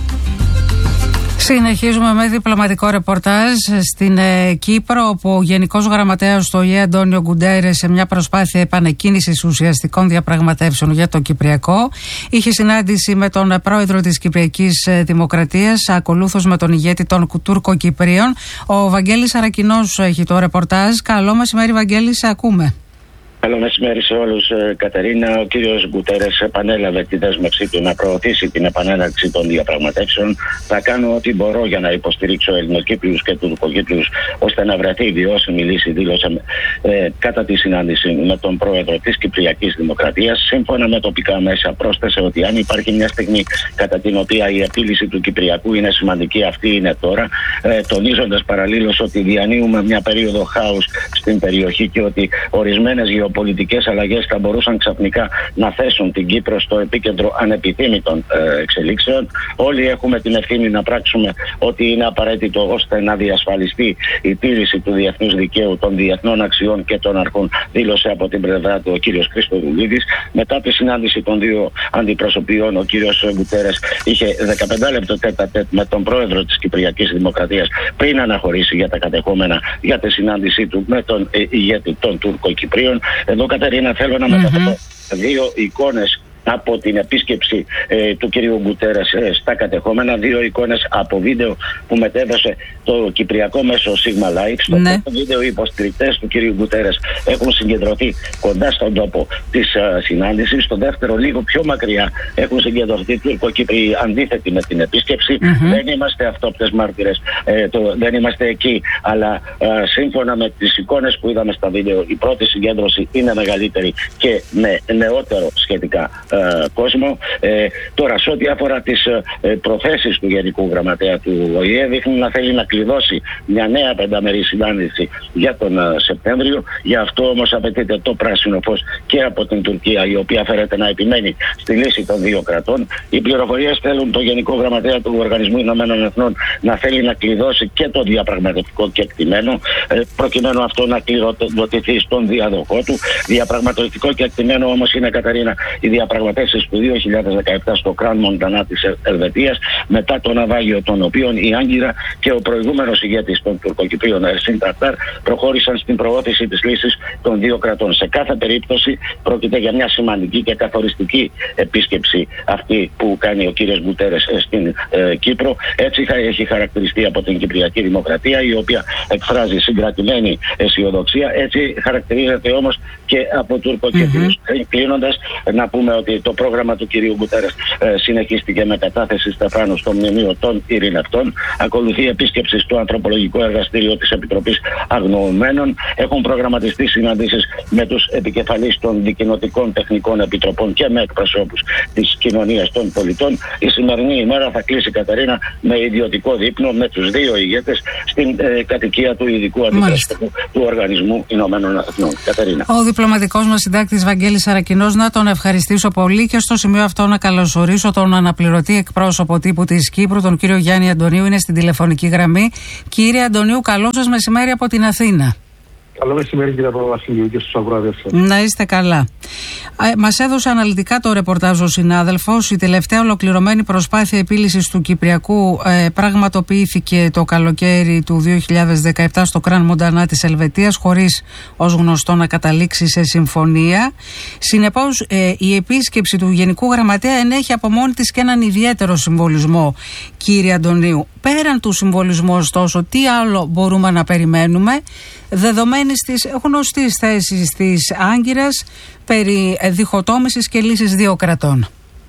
Speaker 1: Συνεχίζουμε με διπλωματικό ρεπορτάζ στην ε, Κύπρο, όπου ο Γενικός Γραμματέας του ΟΗΕ Αντώνιο Γκουντέρες, σε μια προσπάθεια επανεκκίνησης ουσιαστικών διαπραγματεύσεων για το Κυπριακό, είχε συνάντηση με τον πρόεδρο της Κυπριακής Δημοκρατίας, ακολούθως με τον ηγέτη των Τούρκο-Κυπρίων. Ο Βαγγέλης Αρακινός έχει το ρεπορτάζ. Καλό μεσημέρι, Βαγγέλη, σε ακούμε.
Speaker 8: Καλό μεσημέρι σε όλους, Κατερίνα. Ο κύριος Γκουτέρες επανέλαβε τη δέσμευσή του να προωθήσει την επανέναρξη των διαπραγματεύσεων. Θα κάνω ό,τι μπορώ για να υποστηρίξω Ελληνοκύπριους και Τουρκοκύπριους ώστε να βρεθεί βιώσιμη λύση, δήλωσε ε, κατά τη συνάντηση με τον πρόεδρο της Κυπριακής Δημοκρατίας. Σύμφωνα με τοπικά μέσα, πρόσθεσε ότι αν υπάρχει μια στιγμή κατά την οποία η επίλυση του Κυπριακού είναι σημαντική, αυτή είναι τώρα, ε, τονίζοντας παραλλήλως ότι διανύουμε μια περίοδο χάους στην περιοχή και ότι ορισμένες γεωπολιτικές αλλαγές θα μπορούσαν ξαφνικά να θέσουν την Κύπρο στο επίκεντρο ανεπιθύμητων ε, εξελίξεων. Όλοι έχουμε την ευθύνη να πράξουμε ό,τι είναι απαραίτητο ώστε να διασφαλιστεί η τήρηση του διεθνούς δικαίου, των διεθνών αξιών και των αρχών, δήλωσε από την πλευρά του ο κύριος Χριστοδουλίδης. Μετά τη συνάντηση των δύο αντιπροσωπιών, ο κύριος Γκουτέρες είχε δεκαπέντε λεπτό τέτα-τέτ με τον πρόεδρο της Κυπριακής Δημοκρατίας πριν αναχωρήσει για τα κατεχόμενα για τη συνάντησή του με τον ε, ηγέτη των Τουρκοκυπρίων. Εδώ, Κατερίνα, θέλω να mm-hmm. μεταφέρω δύο εικόνες από την επίσκεψη ε, του κυρίου Γκουτέρες ε, στα κατεχόμενα, δύο εικόνες από βίντεο που μετέδωσε το κυπριακό μέσο Sigma Live. Στο
Speaker 1: ναι.
Speaker 8: πρώτο βίντεο οι υποστηρικτές του κυρίου Γκουτέρες έχουν συγκεντρωθεί κοντά στον τόπο της uh, συνάντησης. Στο δεύτερο, λίγο πιο μακριά, έχουν συγκεντρωθεί Τουρκοκύπριοι αντίθετοι με την επίσκεψη. Mm-hmm. Δεν είμαστε αυτόπτες μάρτυρες, ε, το, δεν είμαστε εκεί, αλλά uh, σύμφωνα με τις εικόνες που είδαμε στα βίντεο, η πρώτη συγκέντρωση είναι μεγαλύτερη και με νεότερο σχετικά κόσμο. Ε, τώρα, σε ό,τι αφορά τις ε, προθέσεις του Γενικού Γραμματέα του Ο Η Ε, δείχνει να θέλει να κλειδώσει μια νέα πενταμερή συνάντηση για τον ε, Σεπτέμβριο. Γι' αυτό όμως απαιτείται το πράσινο φως και από την Τουρκία, η οποία φέρεται να επιμένει στη λύση των δύο κρατών. Οι πληροφορίες θέλουν το Γενικό Γραμματέα του Οργανισμού Ηνωμένων Εθνών να θέλει να κλειδώσει και το διαπραγματευτικό κεκτημένο, ε, προκειμένου αυτό να κληροδοτηθεί στον διαδοχό του. Διαπραγματευτικό κεκτημένο όμως είναι, Καταρίνα, η διαπραγματεύσεις του δύο χιλιάδες δεκαεπτά στο Κραν Μοντανά της Ελβετίας, μετά το ναυάγιο των οποίων η Άγκυρα και ο προηγούμενος ηγέτης των Τουρκοκυπρίων, Ερσίν Ταρτάρ, προχώρησαν στην προώθηση της λύσης των δύο κρατών. Σε κάθε περίπτωση πρόκειται για μια σημαντική και καθοριστική επίσκεψη αυτή που κάνει ο κύριος Γκουτέρες στην ε, Κύπρο. Έτσι θα έχει χαρακτηριστεί από την Κυπριακή Δημοκρατία, η οποία εκφράζει συγκρατημένη αισιοδοξία. Έτσι χαρακτηρίζεται όμως και από Τουρκοκύπριους. Mm-hmm. Κλείνοντας, να πούμε ότι το πρόγραμμα του κυρίου Γκουτέρες ε, συνεχίστηκε με κατάθεση στεφάνου στο μνημείο των ειρηνευτών. Ακολουθεί επίσκεψη στο ανθρωπολογικό εργαστήριο της Επιτροπής Αγνοωμένων. Έχουν προγραμματιστεί συναντήσεις με τους επικεφαλείς των δικοινοτικών τεχνικών επιτροπών και με εκπροσώπους της κοινωνίας των πολιτών. Η σημερινή ημέρα θα κλείσει, Καταρίνα, με ιδιωτικό δείπνο με τους δύο ηγέτες στην ε, κατοικία του ειδικού αντιπροσώπου του Οργανισμού Ηνωμένων Εθνών. Καταρίνα.
Speaker 1: Ο διπλωματικός μας συντάκτης Βαγγέλης Σαρακινός, να τον ευχαριστήσω πολύ και στο σημείο αυτό να καλωσορίσω τον αναπληρωτή εκπρόσωπο τύπου της Κύπρου, τον κύριο Γιάννη Αντωνίου, είναι στην τηλεφωνική γραμμή. Κύριε Αντωνίου, καλό σας μεσημέρι από την Αθήνα.
Speaker 9: Καλό μεσημέρι, κύριε Παπαβασιλείου, και στους ακροατές σας.
Speaker 1: Να είστε καλά. Ε, μας έδωσε αναλυτικά το ρεπορτάζ ο συνάδελφος. Η τελευταία ολοκληρωμένη προσπάθεια επίλυσης του Κυπριακού ε, πραγματοποιήθηκε το καλοκαίρι του δύο χιλιάδες δεκαεπτά στο Κραν Μοντανά της Ελβετίας, χωρίς ως γνωστό να καταλήξει σε συμφωνία. Συνεπώς, ε, η επίσκεψη του Γενικού Γραμματέα ενέχει από μόνη της και έναν ιδιαίτερο συμβολισμό, κύριε Αντωνίου. Πέραν του συμβολισμού, ωστόσο, τι άλλο μπορούμε να περιμένουμε, δεδομένης της γνωστής θέσης της Άγκυρας περί διχοτόμησης και λύσης δύο κρατών?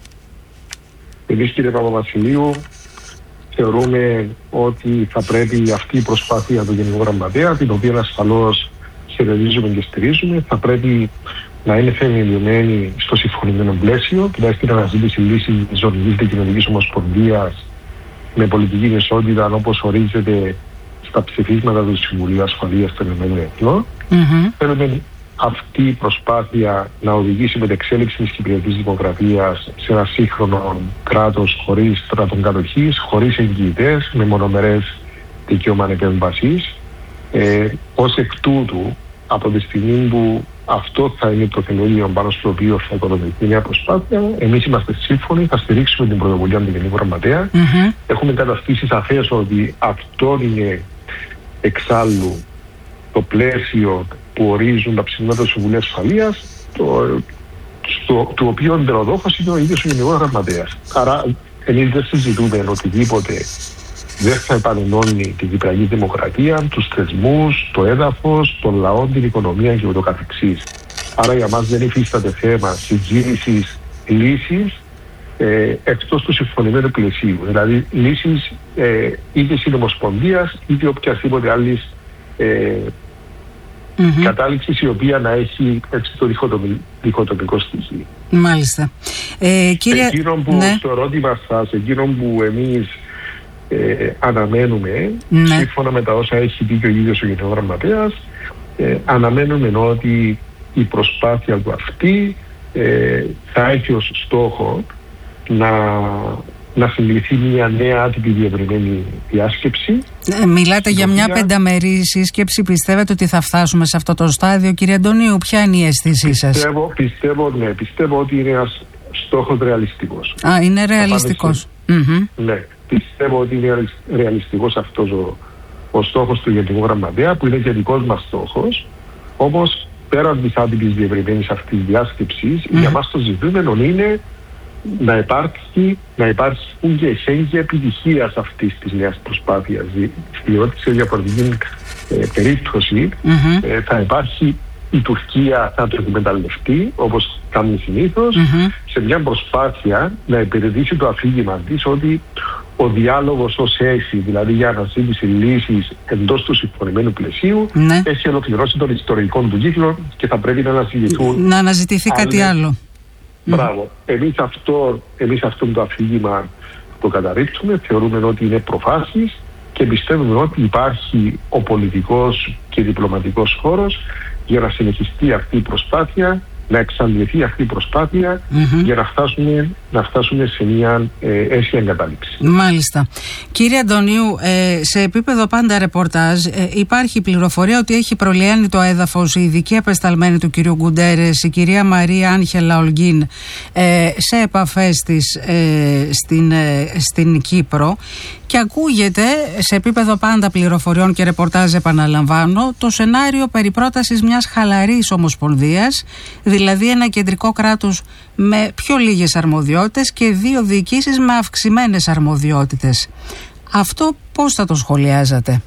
Speaker 9: Εμείς, κύριε Παπαβασιλείου, θεωρούμε ότι θα πρέπει αυτή η προσπάθεια του Γενικού Γραμματέα, την οποία ασφαλώς χαιρετίζουμε και στηρίζουμε, θα πρέπει να είναι θεμελιωμένη στο συμφωνημένο πλαίσιο, δηλαδή στην αναζήτηση λύση της Ζωνικής Δικοινοτικής Ομοσπονδίας με πολιτική ισότητα, όπως ορίζεται στα ψηφίσματα του Συμβουλίου Ασφαλείας των Ηνωμένων Εθνών. Mm-hmm. Θέλουμε αυτή η προσπάθεια να οδηγήσει με την εξέλιξη της Κυπριακής Δημοκρατίας σε ένα σύγχρονο κράτος χωρίς στρατών κατοχής, χωρίς εγγυητές, με μονομερές δικαίωμα επέμβασης. Ε, ως εκ τούτου, από τη στιγμή που αυτό θα είναι το θεμέλιο πάνω στο οποίο θα οικοδομηθεί μια προσπάθεια, εμείς είμαστε σύμφωνοι, θα στηρίξουμε την πρωτοβουλία του Γενικού Γραμματέα. Mm-hmm. Έχουμε καταστήσει σαφές ότι αυτό είναι εξάλλου το πλαίσιο που ορίζουν τα ψηφίσματα του Συμβουλίου Ασφαλείας, το, στο, του οποίου εντεροδόχος είναι ο ίδιος ο Γενικός Γραμματέας. Άρα, εμείς δεν συζητούμε οτιδήποτε δεν θα επανενώνει την Κυπριακή Δημοκρατία, τους θεσμούς, το έδαφος, τον λαό, την οικονομία και ούτω καθεξής. Άρα για μας δεν υφίσταται θέμα συζήτησης λύσης ε, εκτός του συμφωνημένου πλαισίου. Δηλαδή λύσεις ε, είτε συνομοσπονδίας είτε οποιασδήποτε άλλης ε, mm-hmm. κατάληξης η οποία να έχει έτσι το διχοτομι, διχοτομικό στοιχείο.
Speaker 1: Μάλιστα. Ε, κύριε...
Speaker 9: Εκείνο που ναι. στο ερώτημα σας, εκείνο που εμείς ε, αναμένουμε, ναι. σύμφωνα με τα όσα έχει πει και ο ίδιος ο Γενικός Γραμματέας, ε, αναμένουμε ότι η προσπάθεια του αυτή ε, θα έχει ως στόχο να, να συμπληθεί μια νέα άτυπη διευρυμένη διάσκεψη.
Speaker 1: Ε, μιλάτε για μια πενταμερή σύσκεψη. Πιστεύετε ότι θα φτάσουμε σε αυτό το στάδιο, κύριε Αντωνίου? Ποια είναι η αίσθησή σας?
Speaker 9: Πιστεύω, πιστεύω, ναι, πιστεύω ότι είναι ένας στόχος ρεαλιστικός.
Speaker 1: Α, είναι ρεαλιστικός. Mm-hmm.
Speaker 9: Ναι, πιστεύω ότι είναι ρεαλιστικός αυτός ο, ο στόχος του Γενικού Γραμματέα, που είναι και δικός μας στόχος. Όμως, πέραν της άτυπης διευρυμένης αυτής διάσκεψης, mm. για μας το ζητούμενο είναι να υπάρχει, να υπάρχουν και εχέγγυα επιτυχίας αυτής της νέας προσπάθειας. Διότι σε διαφορετική ε, περίπτωση mm-hmm. ε, θα υπάρχει η Τουρκία να το εκμεταλλευτεί, όπως κάνουν συνήθως, mm-hmm. σε μια προσπάθεια να υπηρετήσει το αφήγημα της ότι ο διάλογος ως έχει, δηλαδή για αναζήτηση λύσης εντός του συμφωνημένου πλαισίου, ναι. έχει ολοκληρώσει τον ιστορικό του κύκλο και θα πρέπει να αναζητηθούν.
Speaker 1: Να αναζητηθεί άλλες... κάτι άλλο.
Speaker 9: Μπράβο. Εμείς αυτό, εμείς αυτό το αφήγημα το καταρρίπτουμε, θεωρούμε ότι είναι προφάσεις και πιστεύουμε ότι υπάρχει ο πολιτικός και διπλωματικός χώρος για να συνεχιστεί αυτή η προσπάθεια, να εξαντληθεί αυτή η προσπάθεια mm-hmm. για να φτάσουμε, να φτάσουμε σε μια ε, αίσια εγκατάλειψη.
Speaker 1: Μάλιστα. Κύριε Αντωνίου, ε, σε επίπεδο πάντα ρεπορτάζ ε, υπάρχει πληροφορία ότι έχει προλιάνει το έδαφος η ειδική απεσταλμένη του κυρίου Γκουντέρες, η κυρία Μαρία Άγχελα Ολγκίν, ε, σε επαφές της ε, στην, ε, στην Κύπρο, και ακούγεται σε επίπεδο πάντα πληροφοριών και ρεπορτάζ, επαναλαμβάνω, το σενάριο περί πρότασης μιας χαλαρής ομοσπονδίας, δηλαδή ένα κεντρικό κράτος με πιο λίγες αρμοδιότητες και δύο διοικήσεις με αυξημένες αρμοδιότητες. Αυτό πώς θα το σχολιάζατε?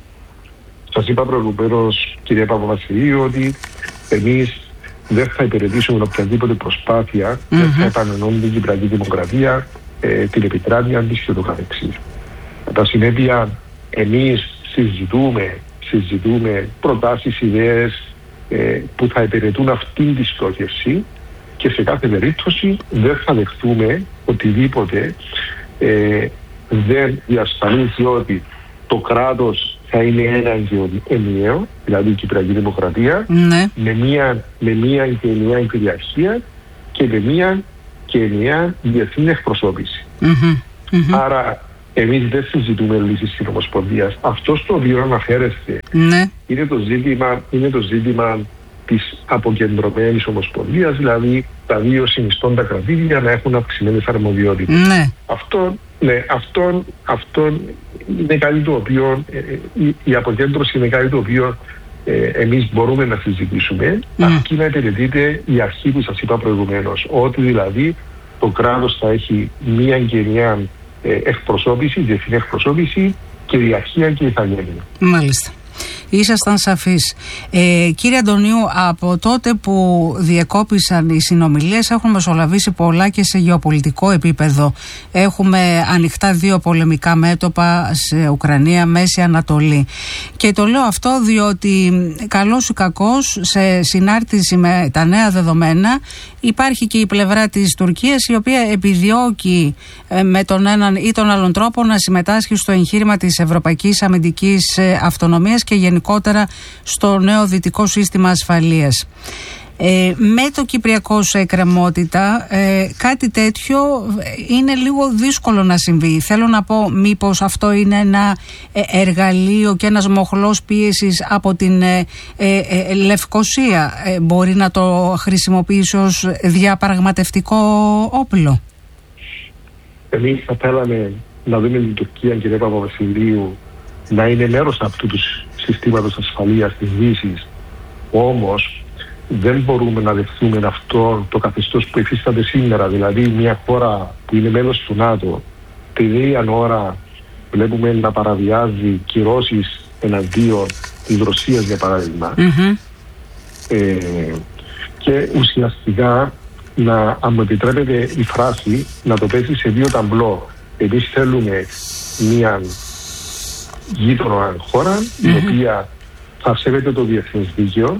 Speaker 9: Σας είπα προηγουμένως, κυρία Παπαβασιλείου, ότι εμείς δεν θα υπηρετήσουμε οποιαδήποτε προσπάθεια, mm-hmm. δεν θα επανενώνουμε την Κυπριακή Δημοκρατία, ε, την επικράτεια της και το καθεξής. Κατά συνέπεια, εμείς συζητούμε, συζητούμε προτάσεις, ιδέες ε, που θα υπηρετούν αυτήν τη στόχευση και σε κάθε περίπτωση δεν θα δεχτούμε οτιδήποτε ε, δεν διασφαλίζει ότι το κράτος θα είναι ένα και ενιαίο, δηλαδή η Κυπριακή Δημοκρατία, ναι. με μία, με μία και ενιαία κυριαρχία και με μία και ενιαία διεθνή εκπροσώπηση. Mm-hmm. Mm-hmm. Άρα εμείς δεν συζητούμε λύσεις στην Ομοσπονδίας. Αυτό στο οποίο αναφέρεστε ναι. είναι, το ζήτημα, είναι το ζήτημα της αποκεντρωμένης Ομοσπονδίας, δηλαδή τα δύο συνιστώντα κρατήδια να έχουν αυξημένες αρμοδιότητες. Ναι. Αυτό, ναι, αυτό, αυτό είναι κάτι το οποίο, ε, η, η αποκέντρωση είναι κάτι το οποίο ε, εμείς μπορούμε να συζητήσουμε, mm. αρκεί να υπηρετείται η αρχή που σας είπα προηγουμένως, ότι δηλαδή το κράτος θα έχει μία και ενιαία εκπροσώπηση, διεθνή εκπροσώπηση και διαρχία και ηθαγένεια.
Speaker 1: Μάλιστα. Ήσασταν σαφείς. Ε, κύριε Αντωνίου, από τότε που διεκόπησαν οι συνομιλίες έχουν μεσολαβήσει πολλά και σε γεωπολιτικό επίπεδο. Έχουμε ανοιχτά δύο πολεμικά μέτωπα σε Ουκρανία, Μέση Ανατολή. Και το λέω αυτό διότι καλός ή κακός, σε συνάρτηση με τα νέα δεδομένα, υπάρχει και η πλευρά της Τουρκίας, η οποία επιδιώκει ε, με τον έναν ή τον άλλον τρόπο να συμμετάσχει στο εγχείρημα της Ευρωπαϊκής Αμυντικής ε, Αυτονομίας και γενικότερα στο νέο δυτικό σύστημα ασφαλείας. Ε, με το Κυπριακό σε εκκρεμότητα ε, κάτι τέτοιο είναι λίγο δύσκολο να συμβεί. Θέλω να πω, μήπως αυτό είναι ένα ε, εργαλείο και ένας μοχλός πίεσης από την ε, ε, ε, Λευκοσία, ε, μπορεί να το χρησιμοποιήσει ως διαπραγματευτικό όπλο?
Speaker 9: Εμείς θα θέλαμε να δούμε την Τουρκία, κύριε Παπαβασιλείου, να είναι μέρος αυτού του συστήματος ασφαλείας της Δύσης. Όμως δεν μπορούμε να δεχθούμε αυτό το καθεστώς που υφίσταται σήμερα, δηλαδή μια χώρα που είναι μέλος του ΝΑΤΟ, την ίδια ώρα βλέπουμε να παραβιάζει κυρώσεις εναντίον της Ρωσίας, για παράδειγμα. Mm-hmm. Ε, και ουσιαστικά, να, αν μου επιτρέπετε η φράση, να το πέσει σε δύο ταμπλό. Εμείς θέλουμε μια γείτονα χώρα mm-hmm. η οποία θα σέβεται το διεθνές δίκαιο,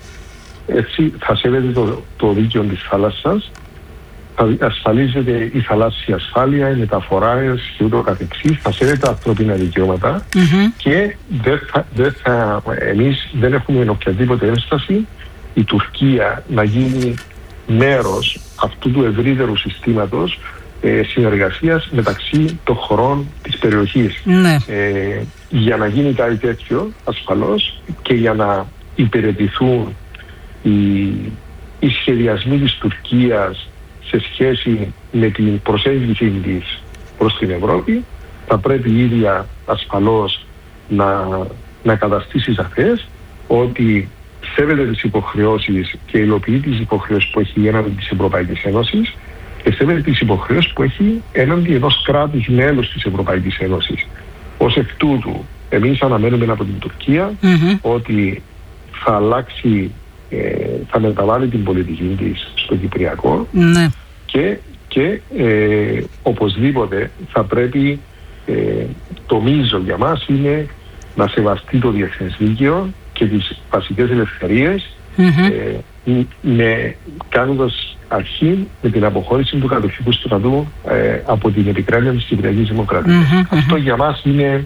Speaker 9: έτσι θα σέβεται το, το δίκαιο της θάλασσας, θα ασφαλίζεται η θαλάσσια ασφάλεια, οι μεταφοράς και ούτω καθεξής, θα σέβεται τα ανθρώπινα δικαιώματα mm-hmm. και δεν θα, δεν θα, εμείς δεν έχουμε οποιαδήποτε ένσταση η Τουρκία να γίνει μέρος αυτού του ευρύτερου συστήματος ε, συνεργασίας μεταξύ των χωρών της περιοχής.
Speaker 1: Ναι.
Speaker 9: Ε, για να γίνει κάτι τέτοιο ασφαλώς και για να υπηρετηθούν οι, οι σχεδιασμοί της Τουρκίας σε σχέση με την προσέγγιση της προς την Ευρώπη, θα πρέπει η ίδια ασφαλώς να, να καταστήσει σαφές ότι σέβεται τις υποχρεώσεις και υλοποιεί τις υποχρεώσεις που έχει έναντι της Ευρωπαϊκής Ένωσης και σέβεται τις υποχρεώσεις που έχει έναντι ενός κράτους μέλους της Ευρωπαϊκής Ένωσης. Ως εκ τούτου, εμείς αναμένουμε από την Τουρκία mm-hmm. ότι θα αλλάξει, ε, θα μεταβάλει την πολιτική της στο Κυπριακό mm-hmm. και, και ε, οπωσδήποτε θα πρέπει, ε, το μείζον για μας είναι να σεβαστεί το διεθνές δίκαιο και τις βασικές ελευθερίες mm-hmm. ε, με, κάνοντας αρχή με την αποχώρηση του κατοχικού στρατού ε, από την επικράτεια της Κυπριακής Δημοκρατίας. Mm-hmm. Αυτό για μας είναι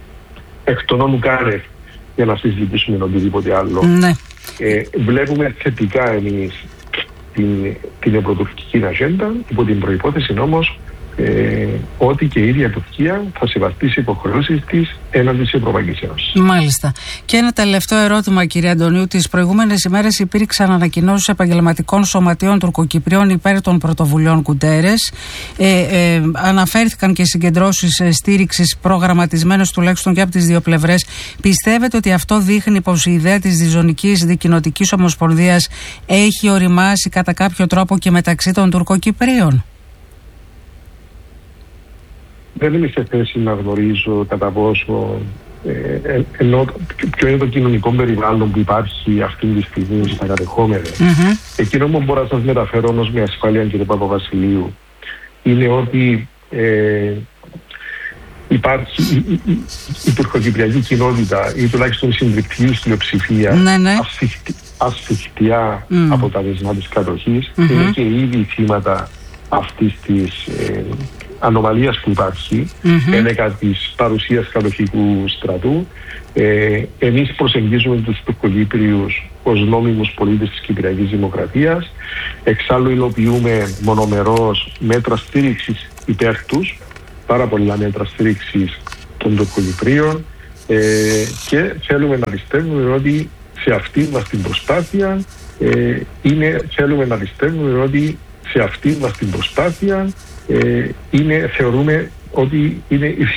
Speaker 9: εκ των όνου κάρε για να συζητήσουμε οτιδήποτε άλλο. Mm-hmm. Ε, βλέπουμε θετικά εμείς την, την ευρωτουρκική ατζέντα, υπό την προϋπόθεση όμως Ε, ότι και η ίδια Τουρκία θα σεβαστεί τις υποχρεώσεις της έναντι της Ευρωπαϊκής Ένωσης.
Speaker 1: Μάλιστα. Και ένα τελευταίο ερώτημα, κύριε Αντωνίου. Τις προηγούμενες ημέρες υπήρξαν ανακοινώσεις επαγγελματικών σωματείων τουρκοκυπρίων υπέρ των πρωτοβουλειών Κουτέρες. Ε, ε, αναφέρθηκαν και συγκεντρώσεις στήριξης προγραμματισμένες τουλάχιστον και από τις δύο πλευρές. Πιστεύετε ότι αυτό δείχνει πως η ιδέα της διζωνικής δικοινοτικής ομοσπονδίας έχει οριμάσει κατά κάποιο τρόπο και μεταξύ των Τουρκοκυπρίων?
Speaker 9: Δεν είμαι σε θέση να γνωρίζω κατά πόσο ε, ε, ενώ ποιο είναι το κοινωνικό περιβάλλον που υπάρχει αυτή τη στιγμή στα κατεχόμενα. Mm-hmm. Εκείνο που μπορώ να σας μεταφέρω όμως με ασφάλεια, κύριε Παπαβασιλείου, είναι ότι ε, υπάρχει η, η, η, η τουρκοκυπριακή κοινότητα ή τουλάχιστον η συντριπτική πλειοψηφία ναι, ναι. ασφιχτιά mm. από τα δεσμά της κατοχής mm-hmm. είναι και ήδη θύματα αυτής της ε, ανομαλίας που υπάρχει mm-hmm. ένεκα της παρουσίας κατοχικού στρατού. Ε, εμείς προσεγγίζουμε τους Τουρκοκύπριους ως νόμιμους πολίτες της Κυπριακής Δημοκρατίας. Εξάλλου υλοποιούμε μονομερώς μέτρα στήριξης υπέρ τους, πάρα πολλά μέτρα στήριξης των Τουρκοκυπρίων ε, και θέλουμε να πιστεύουμε ότι σε αυτή μας την προσπάθεια ε, είναι, θέλουμε να πιστεύουμε ότι σε αυτή μας την προσπάθεια Ε, είναι, θεωρούμε ότι είναι